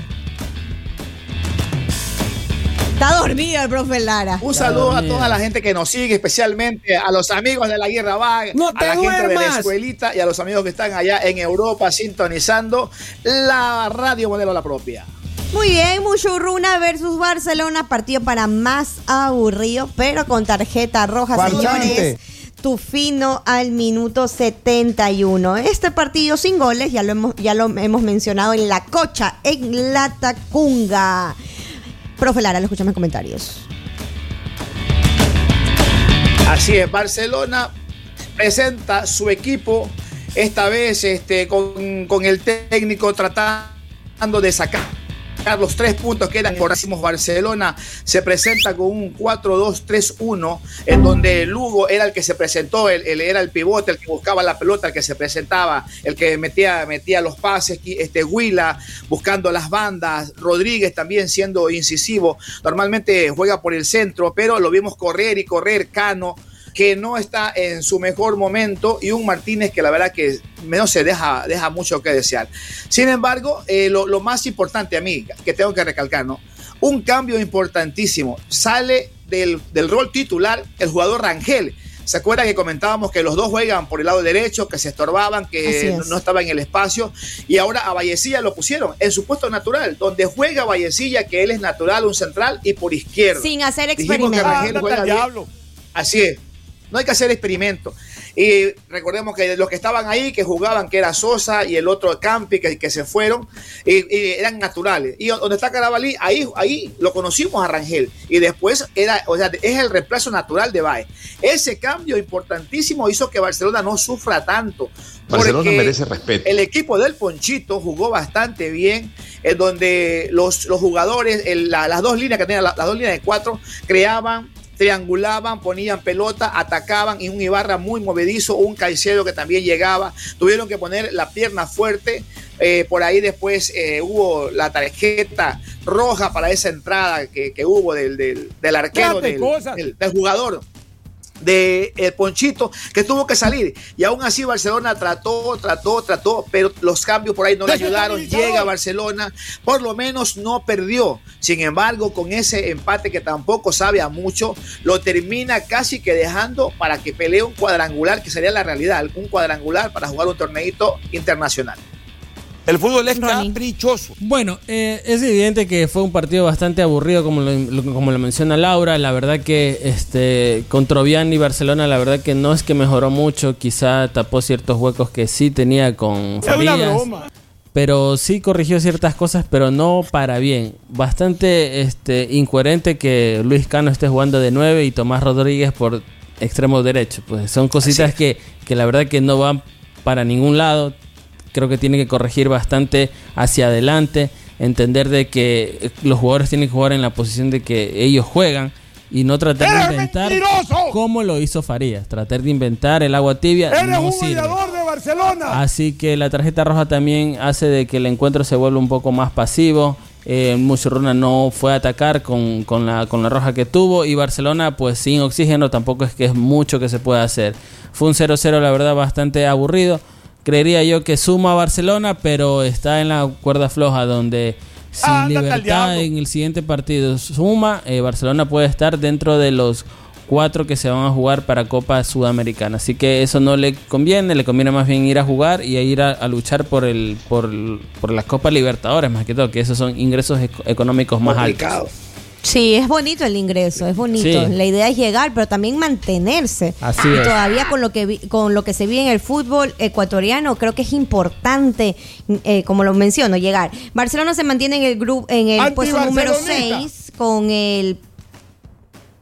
Está dormido el profe Lara. Un saludo a toda la gente que nos sigue, especialmente a los amigos de la Guerra Vaga, ¡No a te la gente de la duermas! escuelita y a los amigos que están allá en Europa sintonizando la radio modelo La Propia. Muy bien, Muchurruna versus Barcelona, partido para más aburrido, pero con tarjeta roja, Farsante. señores. Tufino al minuto setenta y uno. Este partido sin goles, ya lo hemos, ya lo hemos mencionado en la Cocha, en la Tacunga. Profe Lara, lo escuchamos en comentarios. Así es, Barcelona presenta su equipo, esta vez este, con, con el técnico tratando de sacar los tres puntos que eran importantísimos. Barcelona se presenta con un cuatro dos tres uno, en donde Lugo era el que se presentó, el, el, era el pivote, el que buscaba la pelota, el que se presentaba, el que metía, metía los pases, este Huila buscando las bandas, Rodríguez también siendo incisivo. Normalmente juega por el centro, pero lo vimos correr y correr. Cano, que no está en su mejor momento, y un Martínez que la verdad que no se deja, deja mucho que desear. Sin embargo, eh, lo, lo más importante a mí, que tengo que recalcar, ¿no? Un cambio importantísimo. Sale del, del rol titular el jugador Rangel. ¿Se acuerda que comentábamos que los dos juegan por el lado derecho, que se estorbaban, que no, no estaba en el espacio? Y ahora a Vallecilla lo pusieron en su puesto natural, donde juega Vallecilla, que él es natural, un central, y por izquierda. Sin hacer experimentos. Dijimos que Rangel juega bien. Diablo. Así es. No hay que hacer experimentos. Y recordemos que los que estaban ahí, que jugaban, que era Sosa y el otro Campi, que, que se fueron, y, y eran naturales. Y donde está Carabalí, ahí, ahí lo conocimos a Rangel. Y después era, o sea, es el reemplazo natural de Baez. Ese cambio importantísimo hizo que Barcelona no sufra tanto. Barcelona merece respeto. El equipo del Ponchito jugó bastante bien, en donde los, los jugadores, el, la, las dos líneas que tenían, las, las dos líneas de cuatro, creaban, triangulaban, ponían pelota, atacaban, y un Ibarra muy movedizo, un Caicedo que también llegaba. Tuvieron que poner la pierna fuerte. Eh, por ahí después eh, hubo la tarjeta roja para esa entrada que, que hubo del, del, del arquero, del, del, del jugador de el Ponchito, que tuvo que salir, y aún así Barcelona trató, trató, trató, pero los cambios por ahí no le ayudaron. Llega Barcelona, por lo menos no perdió. Sin embargo, con ese empate que tampoco sabe a mucho, lo termina casi que dejando para que pelee un cuadrangular, que sería la realidad, un cuadrangular para jugar un torneito internacional. El fútbol es caprichoso. Bueno, eh, es evidente que fue un partido bastante aburrido, como lo, lo, como lo menciona Laura. La verdad que este contra Obiang y Barcelona, la verdad que no es que mejoró mucho. Quizá tapó ciertos huecos que sí tenía con Farías. Es una broma. Pero sí corrigió ciertas cosas, pero no para bien. Bastante este incoherente que Luis Cano esté jugando de nueve y Tomás Rodríguez por extremo derecho. Pues son cositas que, que la verdad que no van para ningún lado. Creo que tiene que corregir bastante hacia adelante, entender de que los jugadores tienen que jugar en la posición de que ellos juegan y no tratar de inventar como lo hizo Farías. Tratar de inventar el agua tibia ¡Eres no un sirve. goleador de Barcelona! Así que la tarjeta roja también hace de que el encuentro se vuelva un poco más pasivo. Eh, Muchurruna no fue a atacar con, con, la, con la roja que tuvo, y Barcelona pues sin oxígeno tampoco es que es mucho que se pueda hacer. Fue un cero cero la verdad bastante aburrido. Creería yo que suma a Barcelona, pero está en la cuerda floja, donde sin ah, libertad en el siguiente partido suma, eh, Barcelona puede estar dentro de los cuatro que se van a jugar para Copa Sudamericana. Así que eso no le conviene, le conviene más bien ir a jugar y a ir a, a luchar por el por, por las Copas Libertadores, más que todo, que esos son ingresos ec- económicos más altos. Sí, es bonito el ingreso, es bonito. Sí. La idea es llegar, pero también mantenerse. Así y es. Todavía con lo que vi, con lo que se vive en el fútbol ecuatoriano, creo que es importante, eh, como lo menciono, llegar. Barcelona se mantiene en el grupo, en el puesto número seis con el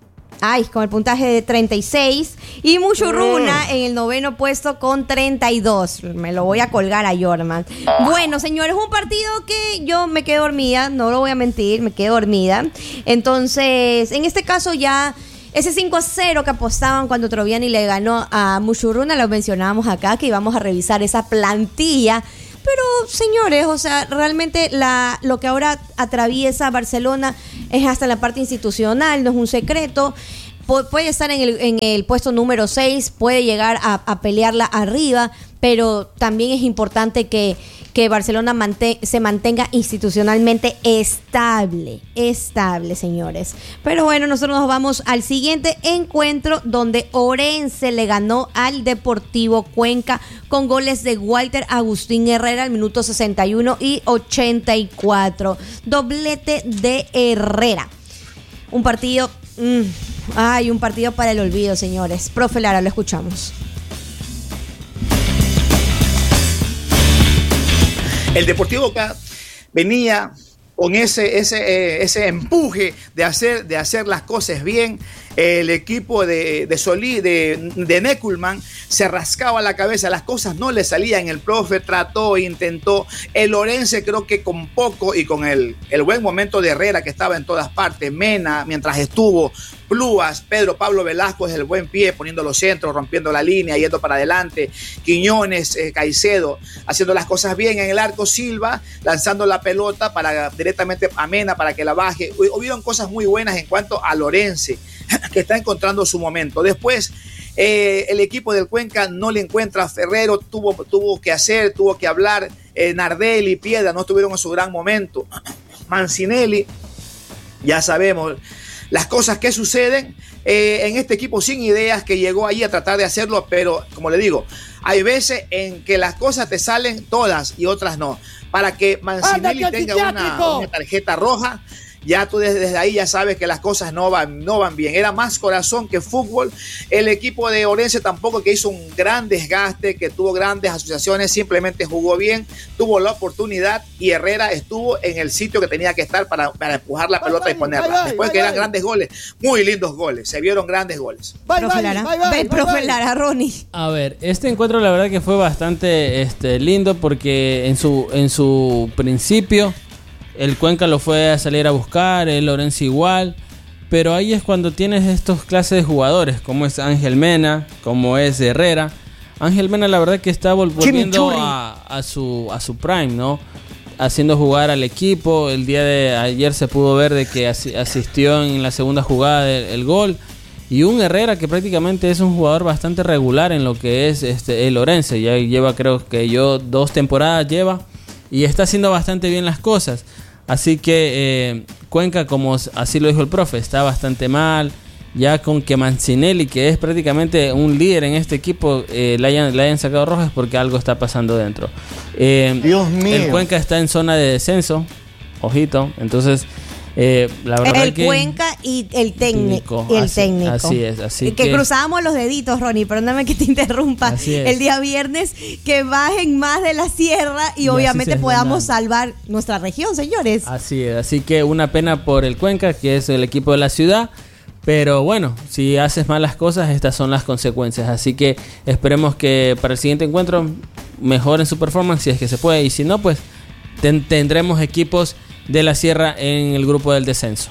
Ay, con el puntaje de treinta y seis. Y Muchurruna en el noveno puesto con treinta y dos. Me lo voy a colgar a Jorman. Bueno, señores, un partido que yo me quedé dormida, no lo voy a mentir, me quedé dormida. Entonces, en este caso ya ese cinco a cero que apostaban cuando Troviani le ganó a Muchurruna, lo mencionábamos acá, que íbamos a revisar esa plantilla. Pero, señores, o sea, realmente la, lo que ahora atraviesa Barcelona es hasta la parte institucional, no es un secreto. Pu- puede estar en el, en el puesto número seis, puede llegar a, a pelearla arriba, pero también es importante que, que Barcelona mante- se mantenga institucionalmente estable, estable, señores. Pero bueno, nosotros nos vamos al siguiente encuentro, donde Orense le ganó al Deportivo Cuenca con goles de Walter Agustín Herrera al minuto sesenta y uno y ochenta y cuatro. Doblete de Herrera. Un partido... Mmm, ay, un partido para el olvido, señores. Profe Lara, lo escuchamos. El Deportivo Cuenca venía con ese, ese, eh, ese empuje de hacer, de hacer las cosas bien. El equipo de, de Solí, de, de Neckelman, se rascaba la cabeza, las cosas no le salían. El profe trató, intentó. El Orense, creo que con poco y con el, el buen momento de Herrera, que estaba en todas partes, Mena, mientras estuvo, Plúas, Pedro Pablo Velasco es el buen pie, poniendo los centros, rompiendo la línea, yendo para adelante, Quiñones, eh, Caicedo, haciendo las cosas bien en el arco, Silva, lanzando la pelota para directamente a Mena para que la baje. Hubieron cosas muy buenas en cuanto al Orense, que está encontrando su momento. Después, eh, el equipo del Cuenca no le encuentra a Ferrero, tuvo, tuvo que hacer, tuvo que hablar. eh, Nardelli, Piedra no estuvieron en su gran momento. Mancinelli, ya sabemos las cosas que suceden eh, en este equipo sin ideas, que llegó ahí a tratar de hacerlo, pero como le digo, hay veces en que las cosas te salen todas y otras no. Para que Mancinelli tenga una, una tarjeta roja, ya tú desde, desde ahí ya sabes que las cosas no van, no van bien. Era más corazón que fútbol. El equipo de Orense tampoco, que hizo un gran desgaste, que tuvo grandes asociaciones, simplemente jugó bien, tuvo la oportunidad y Herrera estuvo en el sitio que tenía que estar para, para empujar la pelota y ponerla. Después que eran grandes goles, muy lindos goles, se vieron grandes goles. Profe Lara, ven, profe Lara, Ronnie. A ver, este encuentro la verdad que fue bastante este, lindo, porque en su, en su principio el Cuenca lo fue a salir a buscar, el Orense igual, pero ahí es cuando tienes estos clases de jugadores, como es Ángel Mena, como es Herrera. Ángel Mena la verdad que está vol- volviendo a, a, su, a su prime, ¿no? Haciendo jugar al equipo. El día de ayer se pudo ver de que as- asistió en la segunda jugada del el gol. Y un Herrera que prácticamente es un jugador bastante regular en lo que es este, el Orense. Ya lleva, creo que yo, dos temporadas lleva y está haciendo bastante bien las cosas. Así que eh, Cuenca, como así lo dijo el profe, está bastante mal. Ya con que Mancinelli, que es prácticamente un líder en este equipo, eh, le, hayan, le hayan sacado rojas, porque algo está pasando dentro. Eh, Dios mío. El Cuenca está en zona de descenso, ojito. Entonces, eh, la verdad el que Cuenca y el técnico. Y el así, técnico. Así es, así que, que cruzábamos los deditos, Ronnie, perdóname que te interrumpa. Así es. El día viernes, que bajen más de la sierra y, Y obviamente así se podamos ganan. salvar nuestra región, señores. Así es, así que una pena por el Cuenca, que es el equipo de la ciudad. Pero bueno, si haces malas cosas, estas son las consecuencias. Así que esperemos que para el siguiente encuentro mejoren su performance, si es que se puede. Y si no, pues ten- tendremos equipos de la sierra en el grupo del descenso.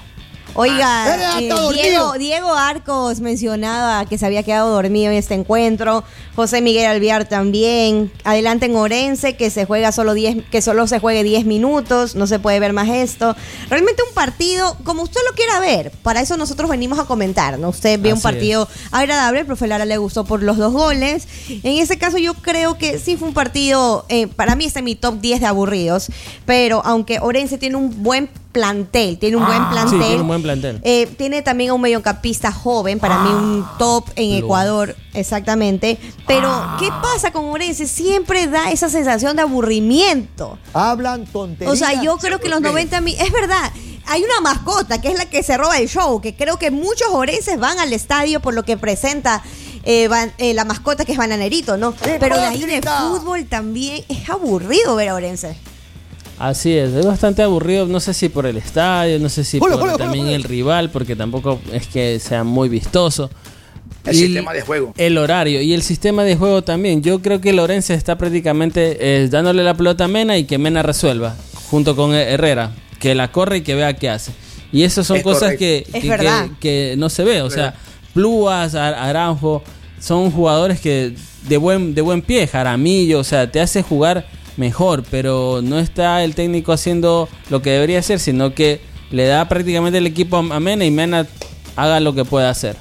Oiga, eh, Diego, Diego Arcos mencionaba que se había quedado dormido en este encuentro. José Miguel Alviar también. Adelante en Orense, que se juega solo diez, que solo se juegue diez minutos, no se puede ver más esto. Realmente un partido como usted lo quiera ver. Para eso nosotros venimos a comentar, ¿no? Usted ve Así un partido es. agradable, el profe Lara le gustó por los dos goles. En ese caso yo creo que sí fue un partido, eh, para mí está en mi top diez de aburridos, pero aunque Orense tiene un buen plantel, tiene un buen plantel. Sí, tiene un buen plantel. Eh, tiene también a un mediocampista joven, para mí un top en Luego. Ecuador, exactamente. Pero, ¿qué pasa con Orense? Siempre da esa sensación de aburrimiento. Hablan tonterías. O sea, yo creo que los noventa mil, es verdad, hay una mascota que es la que se roba el show, que creo que muchos orenses van al estadio por lo que presenta eh, van- eh, la mascota, que es Bananerito, ¿no? Pero de ahí de fútbol también es aburrido ver a Orense. Así es, es bastante aburrido, no sé si por el estadio, no sé si hola, por hola, también hola, hola. el rival, porque tampoco es que sea muy vistoso. El y sistema de juego. El horario y el sistema de juego también. Yo creo que Lorenzo está prácticamente eh, dándole la pelota a Mena y que Mena resuelva, junto con Herrera, que la corre y que vea qué hace. Y eso son Es cosas que, Es que, verdad. que, que no se ve, o sea, Plúas, Ar- Aranjo, son jugadores que de buen, de buen pie, Jaramillo, o sea, te hace jugar mejor, pero no está el técnico haciendo lo que debería hacer, sino que le da prácticamente el equipo a Mena y Mena haga lo que pueda hacer.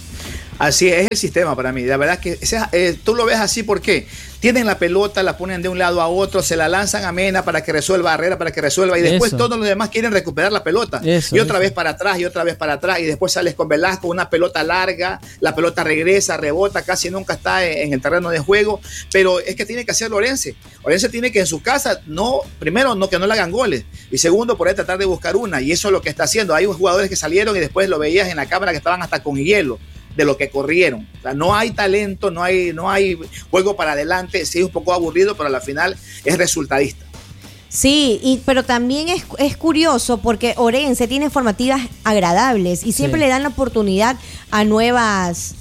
Así es el sistema para mí. La verdad que ese, eh, tú lo ves así porque tienen la pelota, la ponen de un lado a otro, se la lanzan a Mena para que resuelva, a Herrera para que resuelva, y después Eso. todos los demás quieren recuperar la pelota. Eso, y otra eso. vez para atrás, y otra vez para atrás, y después sales con Velasco, una pelota larga, la pelota regresa, rebota, casi nunca está en, en el terreno de juego, pero es que tiene que hacer Lorenzo. Lorenzo tiene que en su casa, no, primero, no que no le hagan goles, y segundo, por ahí tratar de buscar una, y eso es lo que está haciendo. Hay jugadores que salieron y después lo veías en la cámara que estaban hasta con hielo de lo que corrieron. O sea, no hay talento, no hay, no hay juego para adelante. Sí, es un poco aburrido, pero a la final es resultadista. Sí, y, pero también es, es curioso porque Orense tiene formativas agradables y siempre Sí. le dan la oportunidad a nuevas...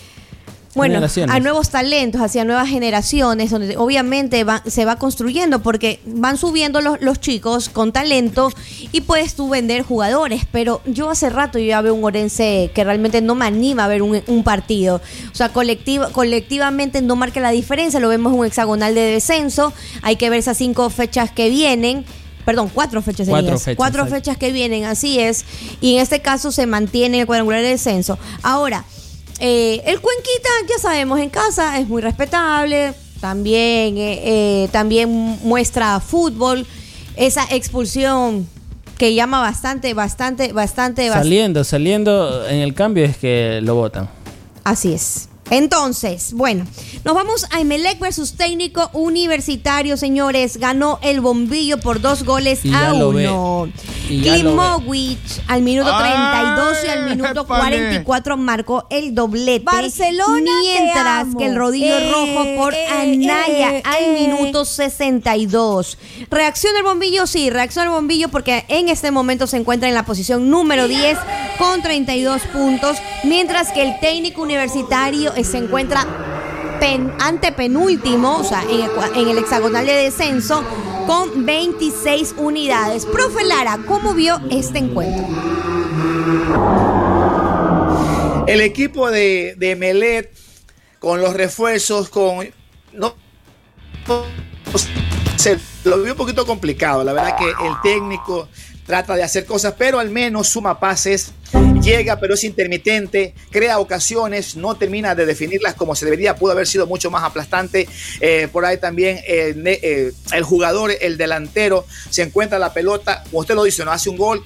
Bueno, Generaciones. a nuevos talentos, hacia nuevas generaciones, donde obviamente va- se va construyendo porque van subiendo los, los chicos con talento y puedes tú vender jugadores, pero yo hace rato yo ya veo un Orense que realmente no me anima a ver un, un partido. O sea, colectiva, colectivamente no marca la diferencia, lo vemos en un hexagonal de descenso, hay que ver esas cinco fechas que vienen. Perdón, cuatro fechas Cuatro serías. fechas, Cuatro exacto. fechas que vienen, así es. Y en este caso se mantiene el cuadrangular de descenso. Ahora, eh, el Cuenquita, ya sabemos, en casa es muy respetable. También, eh, eh, también muestra fútbol. Esa expulsión que llama bastante, bastante, bastante, bastante. Saliendo, saliendo en el cambio es que lo votan. Así es. Entonces, bueno, nos vamos a Emelec versus Técnico Universitario, señores. Ganó el Bombillo por dos goles Y a ya lo ve. uno. Y ya lo Klimovic al minuto treinta y dos y al Ay, minuto épale. cuarenta y cuatro marcó el doblete. Barcelona, mientras te amo. que el rodillo Eh, rojo por eh, Anaya eh, al eh. minuto sesenta y dos. ¿Reacciona el Bombillo? Sí, reacciona el Bombillo porque en este momento se encuentra en la posición número diez con treinta y dos puntos, mientras que el Técnico Universitario se encuentra pen, antepenúltimo, o sea, en el, cua- en el hexagonal de descenso, con veintiséis unidades. Profe Lara, ¿cómo vio este encuentro? El equipo de, de Emelec, con los refuerzos, con no, se lo vio un poquito complicado. La verdad que el técnico trata de hacer cosas, pero al menos suma pases, llega, pero es intermitente, crea ocasiones, no termina de definirlas como se debería, pudo haber sido mucho más aplastante. Eh, por ahí también eh, ne- eh, el jugador, el delantero, se encuentra la pelota, como usted lo dice, no hace un gol.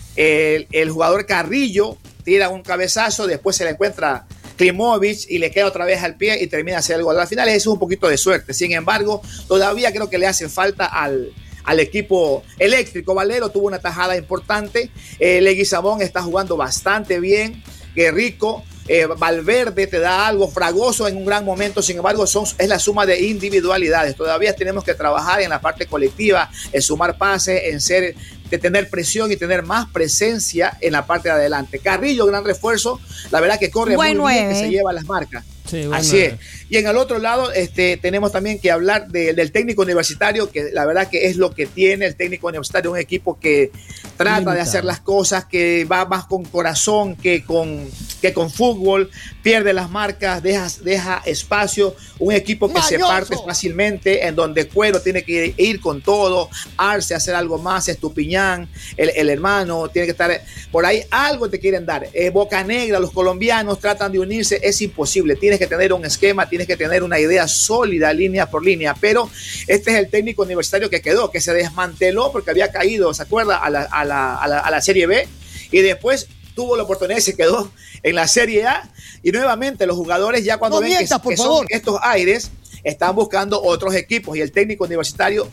El, el jugador Carrillo tira un cabezazo, después se le encuentra Klimovic y le queda otra vez al pie y termina hacer el gol. Al final eso es un poquito de suerte. Sin embargo, todavía creo que le hace falta al, al equipo eléctrico. Valero tuvo una tajada importante. Eh, Leguizamón está jugando bastante bien. Guerrico, eh, Valverde te da algo. Fragoso en un gran momento. Sin embargo, son, es la suma de individualidades. Todavía tenemos que trabajar en la parte colectiva, en sumar pases, en ser, de tener presión y tener más presencia en la parte de adelante. Carrillo, gran refuerzo. La verdad que corre Buen muy bien, nueve. que se lleva las marcas. Sí, bueno, Así es. Y en el otro lado este, tenemos también que hablar de- del técnico universitario, que la verdad que es lo que tiene el técnico universitario, un equipo que trata Limitado. de hacer las cosas, que va más con corazón que con, que con fútbol, pierde las marcas, deja, deja espacio, un equipo que se ¡Mañoso! parte fácilmente, en donde Cuero tiene que ir con todo, Arce hacer algo más, Estupiñán, el, el hermano, tiene que estar por ahí, algo te quieren dar. Eh, Boca Negra, los colombianos tratan de unirse, es imposible, tienes que tener un esquema, tienes que tener una idea sólida, línea por línea, pero este es el técnico universitario que quedó, que se desmanteló porque había caído, ¿se acuerda? A la, a la, a la, a la Serie B, y después tuvo la oportunidad y se quedó en la Serie A, y nuevamente los jugadores ya cuando No ven que, mientas, por que son favor. estos aires, están buscando otros equipos, y el técnico universitario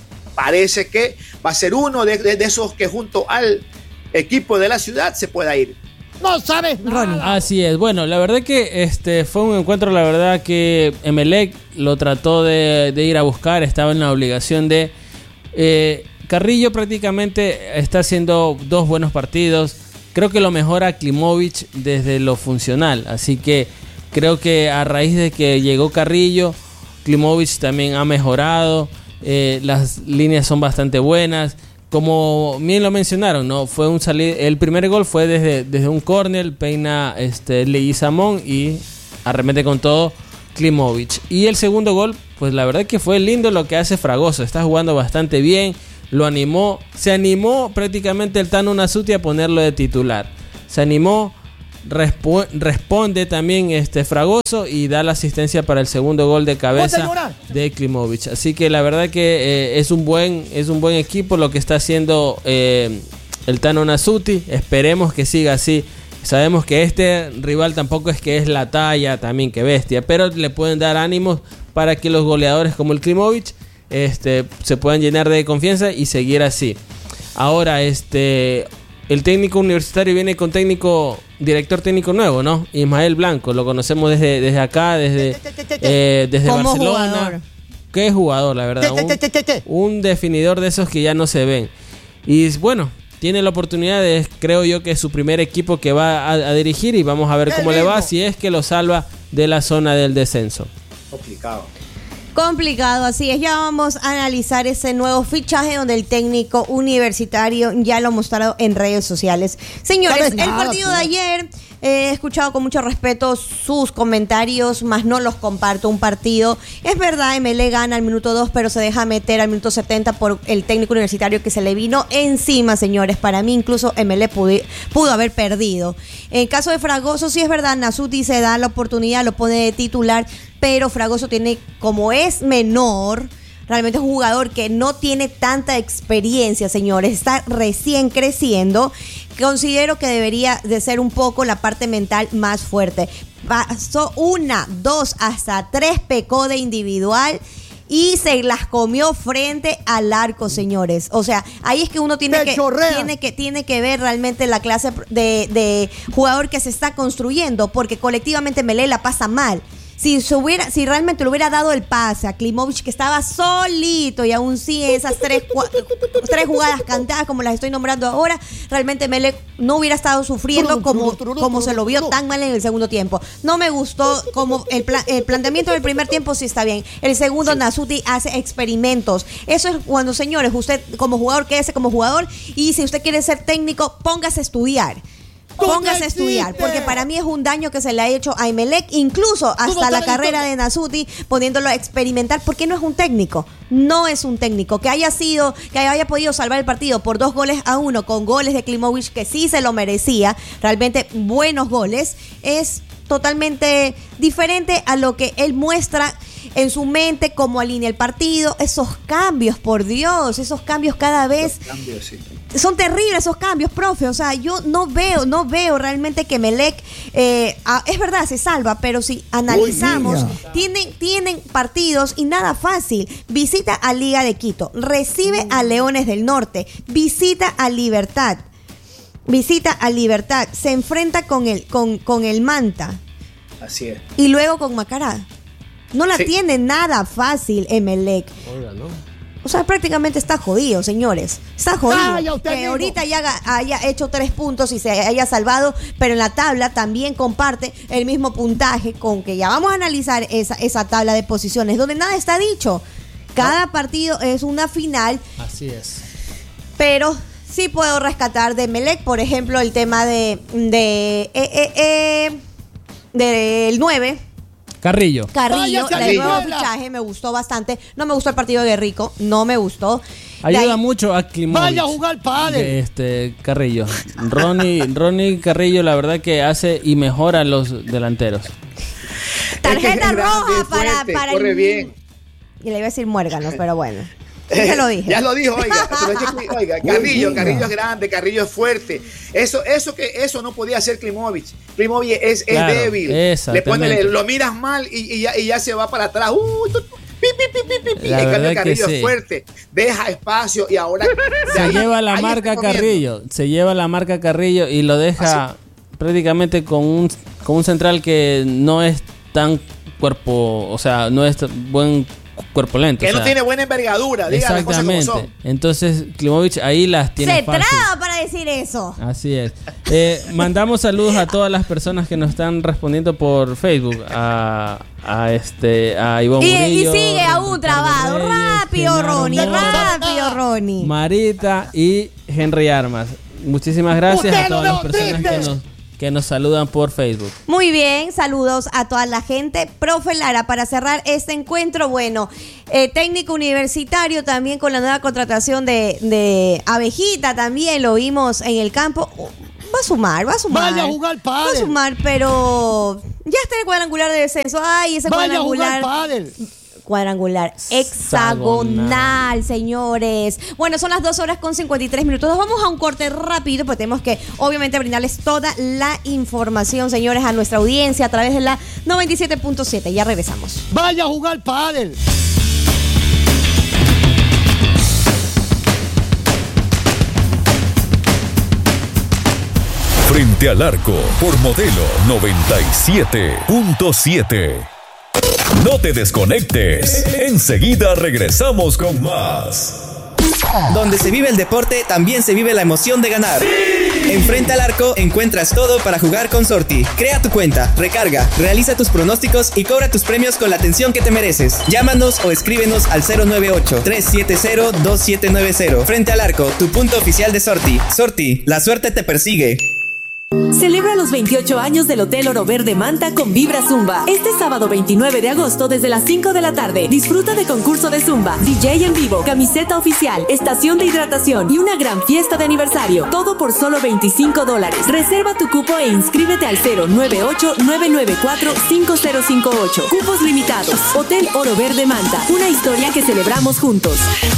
parece que va a ser uno de, de- de esos que junto al equipo de la ciudad se pueda ir. No sabes nada. Así es. Bueno, la verdad que este fue un encuentro, la verdad que Emelec lo trató de, de ir a buscar, estaba en la obligación de... Eh, Carrillo prácticamente está haciendo dos buenos partidos. Creo que lo mejora Klimovic desde lo funcional. Así que creo que a raíz de que llegó Carrillo, Klimovic también ha mejorado. Eh, las líneas son bastante buenas. Como bien lo mencionaron, ¿no? Fue un salir, el primer gol fue desde, desde un córner, peina este, Leguizamón y arremete con todo Klimovic. Y el segundo gol, pues la verdad que fue lindo lo que hace Fragoso. Está jugando bastante bien, lo animó, se animó prácticamente el Tano Nasuti a ponerlo de titular. Se animó, respo- responde también este Fragoso y da la asistencia para el segundo gol de cabeza de Klimovic. Así que la verdad que eh, es un buen es un buen equipo lo que está haciendo eh, el Tano Nasuti. Esperemos que siga así. Sabemos que este rival tampoco es que es la talla también que bestia, pero le pueden dar ánimos para que los goleadores como el Klimovic este, se puedan llenar de confianza y seguir así. Ahora, este el técnico universitario viene con técnico, director técnico nuevo, ¿no? Ismael Blanco, lo conocemos desde, desde acá, desde, eh, desde Barcelona. Jugador. Qué jugador, la verdad. Un, un definidor de esos que ya no se ven. Y bueno, tiene la oportunidad de, creo yo, que es su primer equipo que va a, a dirigir y vamos a ver cómo le va, si es que lo salva de la zona del descenso. Complicado. Complicado, así es. Ya vamos a analizar ese nuevo fichaje donde el técnico universitario ya lo ha mostrado en redes sociales. Señores, el partido de ayer, eh, he escuchado con mucho respeto sus comentarios, más no los comparto. Un partido, es verdad, M L E gana al minuto dos, pero se deja meter al minuto setenta por el técnico universitario que se le vino encima, señores. Para mí incluso M L E pudo, pudo haber perdido. En caso de Fragoso, sí es verdad, Nasuti se da la oportunidad, lo pone de titular, pero Fragoso tiene, como es menor, realmente es un jugador que no tiene tanta experiencia, señores, está recién creciendo. Considero que debería de ser un poco la parte mental más fuerte. Pasó una, dos, hasta tres pecó de individual y se las comió frente al arco, señores. O sea, ahí es que uno tiene que, tiene que tiene que ver realmente la clase de, de jugador que se está construyendo, porque colectivamente M L E la pasa mal. Si, se hubiera, si realmente le hubiera dado el pase a Klimovic, que estaba solito, y aún sí esas tres, tres jugadas cantadas como las estoy nombrando ahora, realmente M L E no hubiera estado sufriendo como, como se lo vio tan mal en el segundo tiempo. No me gustó como el, pla- el planteamiento del primer tiempo, sí está bien. El segundo, sí. Nasuti hace experimentos. Eso es cuando, señores, usted como jugador, quédese como jugador, y si usted quiere ser técnico, póngase a estudiar. Póngase a estudiar, porque para mí es un daño que se le ha hecho a Emelec, incluso hasta la carrera de Nasuti, poniéndolo a experimentar, porque no es un técnico, no es un técnico, que haya sido, que haya podido salvar el partido por dos goles a uno, con goles de Klimovic, que sí se lo merecía, realmente buenos goles, es totalmente diferente a lo que él muestra en su mente, cómo alinea el partido, esos cambios, por Dios, esos cambios cada vez cambios, sí. Son terribles esos cambios, profe. O sea, yo no veo, no veo realmente que Emelec, eh, es verdad, se salva, pero si analizamos, tienen, tienen partidos y nada fácil. Visita a Liga de Quito, recibe a Leones del Norte, visita a Libertad, visita a Libertad, se enfrenta con el, con, con el Manta. Así es. Y luego con Macará. No la sí. tiene nada fácil Emelec. Oiga, ¿no? O sea, prácticamente está jodido, señores. Está jodido. Ah, ya usted que mismo. ahorita ya haya hecho tres puntos y se haya salvado, pero en la tabla también comparte el mismo puntaje, con que ya vamos a analizar esa, esa tabla de posiciones, donde nada está dicho. Cada no. partido es una final. Así es. Pero sí puedo rescatar de Emelec, por ejemplo, el tema de de eh, eh, eh, del nueve. Carrillo. Carrillo, Vaya, el nuevo fichaje, me gustó bastante. No me gustó el partido de Rico, no me gustó. Ayuda mucho a Klimovic. Vaya a jugar padre. Este Carrillo. Ronnie, Ronnie Carrillo, la verdad que hace y mejora a los delanteros. Tarjeta roja fuerte, para, para corre el... bien. Y le iba a decir muérganos, pero bueno. Ya lo dije. Ya lo dijo, oiga. Pero es que, oiga, Carrillo, Carrillo es grande, Carrillo es fuerte. Eso, eso que eso no podía hacer Klimovic. Klimovic es, es claro, débil. Le pone, le, lo miras mal y, y, ya, y ya se va para atrás. Uh, pi, pi, pi, pi, pi. En cambio, Carrillo sí. es fuerte, deja espacio y ahora se ahí, lleva la marca Carrillo, se lleva la marca Carrillo y lo deja ¿así? Prácticamente con un con un central que no es tan cuerpo, o sea, no es buen cuerpo lento. Que o no sea, tiene buena envergadura, diga las cosas como exactamente. son. Entonces, Klimovich ahí las tiene Se fácil. traba para decir eso. Así es. Eh, mandamos saludos a todas las personas que nos están respondiendo por Facebook. A, a este a Ivonne Y, y Murillo, sigue aún trabado. Reyes, Rápido, Genaro Ronnie. Mora, Rápido, Ronnie. Marita y Henry Armas. Muchísimas gracias Usted a todas lo las personas triste. que nos, que nos saludan por Facebook. Muy bien, saludos a toda la gente. Profe Lara, para cerrar este encuentro, bueno, eh, técnico universitario también con la nueva contratación de, de Abejita, también lo vimos en el campo. Va a sumar, va a sumar. Vaya a jugar pádel. Va a sumar, pero ya está el cuadrangular de descenso. Ay, ese Vaya a cuadrangular. jugar pádel. Cuadrangular hexagonal, señores. Bueno, son las dos horas con cincuenta y tres minutos. Nos vamos a un corte rápido, porque tenemos que, obviamente, brindarles toda la información, señores, a nuestra audiencia a través de la noventa y siete punto siete. Ya regresamos. Vaya a jugar pádel. Frente al Arco por Modelo noventa y siete punto siete. No te desconectes. Enseguida regresamos con más. Donde se vive el deporte, también se vive la emoción de ganar. ¡Sí! En Frente al Arco encuentras todo para jugar con Sorti. Crea tu cuenta, recarga, realiza tus pronósticos y cobra tus premios con la atención que te mereces. Llámanos o escríbenos al cero nueve ocho, tres siete cero, dos siete nueve cero. Frente al Arco, tu punto oficial de Sorti. Sorti, la suerte te persigue. Celebra los veintiocho años del Hotel Oro Verde Manta con Vibra Zumba. Este sábado veintinueve de agosto desde las cinco de la tarde. Disfruta de concurso de Zumba, D J en vivo, camiseta oficial, estación de hidratación y una gran fiesta de aniversario. Todo por solo veinticinco dólares. Reserva tu cupo e inscríbete al cero nueve ocho, nueve nueve cuatro, cinco cero cinco ocho. Cupos limitados. Hotel Oro Verde Manta. Una historia que celebramos juntos.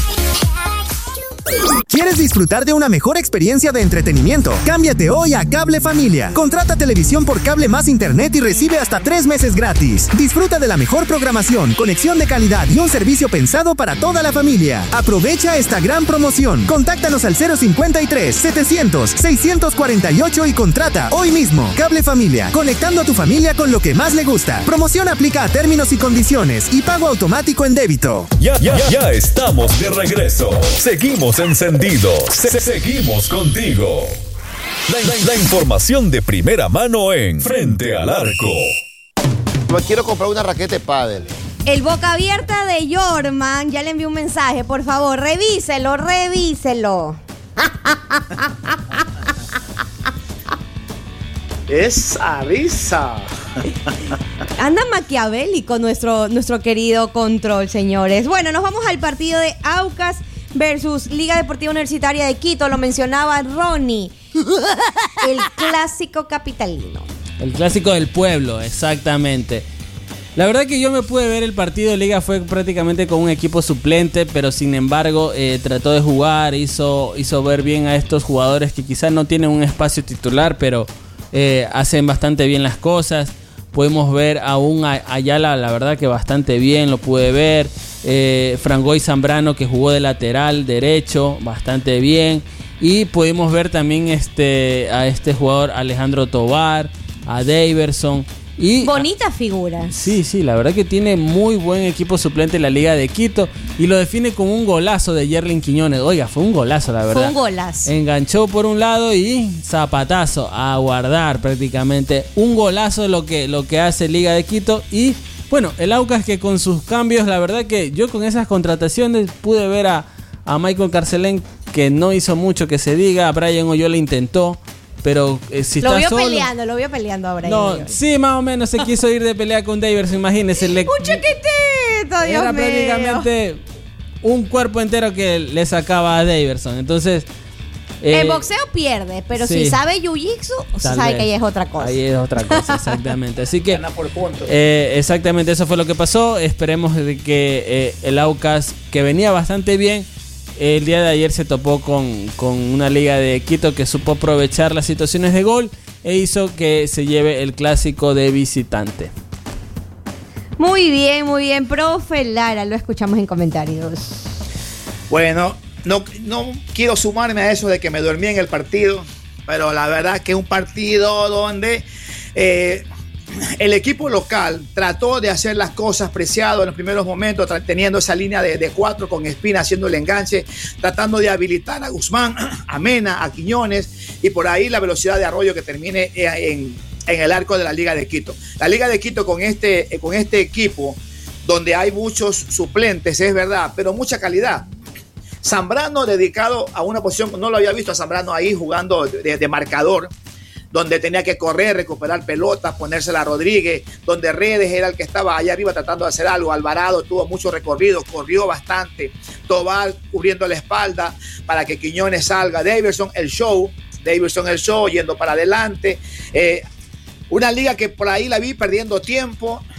¿Quieres disfrutar de una mejor experiencia de entretenimiento? Cámbiate hoy a Cable Familia. Contrata televisión por cable más internet y recibe hasta tres meses gratis. Disfruta de la mejor programación, conexión de calidad y un servicio pensado para toda la familia. Aprovecha esta gran promoción. Contáctanos al cero cincuenta y tres, setecientos, seiscientos cuarenta y ocho y contrata hoy mismo. Cable Familia, conectando a tu familia con lo que más le gusta. Promoción aplica a términos y condiciones y pago automático en débito. Ya, ya, ya estamos de regreso. Seguimos encendidos. Se- seguimos contigo. La, la- la información de primera mano en Frente al Arco. Yo quiero comprar una raqueta de pádel. El boca abierta de Yorman ya le envió un mensaje. Por favor, revíselo, revíselo. Esa risa. Anda maquiavélico nuestro, nuestro querido Control, señores. Bueno, nos vamos al partido de Aucas versus Liga Deportiva Universitaria de Quito. Lo mencionaba Ronnie. El clásico capitalino. El clásico del pueblo, exactamente. La verdad que yo me pude ver el partido de Liga, fue prácticamente con un equipo suplente, pero sin embargo eh, trató de jugar, hizo, hizo ver bien a estos jugadores que quizás no tienen un espacio titular, pero eh, hacen bastante bien las cosas. Podemos ver a un Ayala, la verdad que bastante bien, lo pude ver. Eh, Frangoy Zambrano, que jugó de lateral derecho, bastante bien. Y pudimos ver también este, a este jugador Alejandro Tobar, a Daverson. Y bonita figura. Sí, sí, la verdad que tiene muy buen equipo suplente en la Liga de Quito y lo define con un golazo de Yerlin Quiñones. Oiga, fue un golazo, la verdad. Fue un golazo. Enganchó por un lado y zapatazo a guardar prácticamente. Un golazo lo que, lo que hace Liga de Quito. Y bueno, el Aucas que con sus cambios, la verdad que yo con esas contrataciones pude ver a, a Michael Carcelén, que no hizo mucho que se diga. A Brian Oyola intentó. Pero eh, si lo está vio solo, peleando, lo vio peleando ahora. no, sí, más o menos se quiso ir de pelea con Daverson, imagínese. Le, ¡un chiquitito, Dios era mío! prácticamente un cuerpo entero que le sacaba a Daverson. Entonces, eh, el boxeo pierde, pero sí. si sabe jiu-jitsu, sabe vez. que ahí es otra cosa. Ahí es otra cosa, exactamente. Así que, Gana por puntos. eh, exactamente eso fue lo que pasó. Esperemos de que eh, el Aucas, que venía bastante bien, el día de ayer se topó con, con una Liga de Quito que supo aprovechar las situaciones de gol e hizo que se lleve el clásico de visitante. Muy bien, muy bien, profe Lara, lo escuchamos en comentarios. Bueno, no, no quiero sumarme a eso de que me dormí en el partido, pero la verdad que es un partido donde eh, el equipo local trató de hacer las cosas preciado en los primeros momentos, teniendo esa línea de, de cuatro con Espina haciendo el enganche, tratando de habilitar a Guzmán, a Mena, a Quiñones, y por ahí la velocidad de Arroyo que termine en, en el arco de la Liga de Quito. La Liga de Quito con este, con este equipo, donde hay muchos suplentes, es verdad, pero mucha calidad. Zambrano dedicado a una posición, no lo había visto a Zambrano ahí jugando de, de marcador, donde tenía que correr, recuperar pelotas, ponérsela a Rodríguez, donde Redes era el que estaba allá arriba tratando de hacer algo. Alvarado tuvo mucho recorrido, corrió bastante. Tobar cubriendo la espalda para que Quiñones salga. Davidson el show, Davidson el show, yendo para adelante. Eh, una liga que por ahí la vi perdiendo tiempo,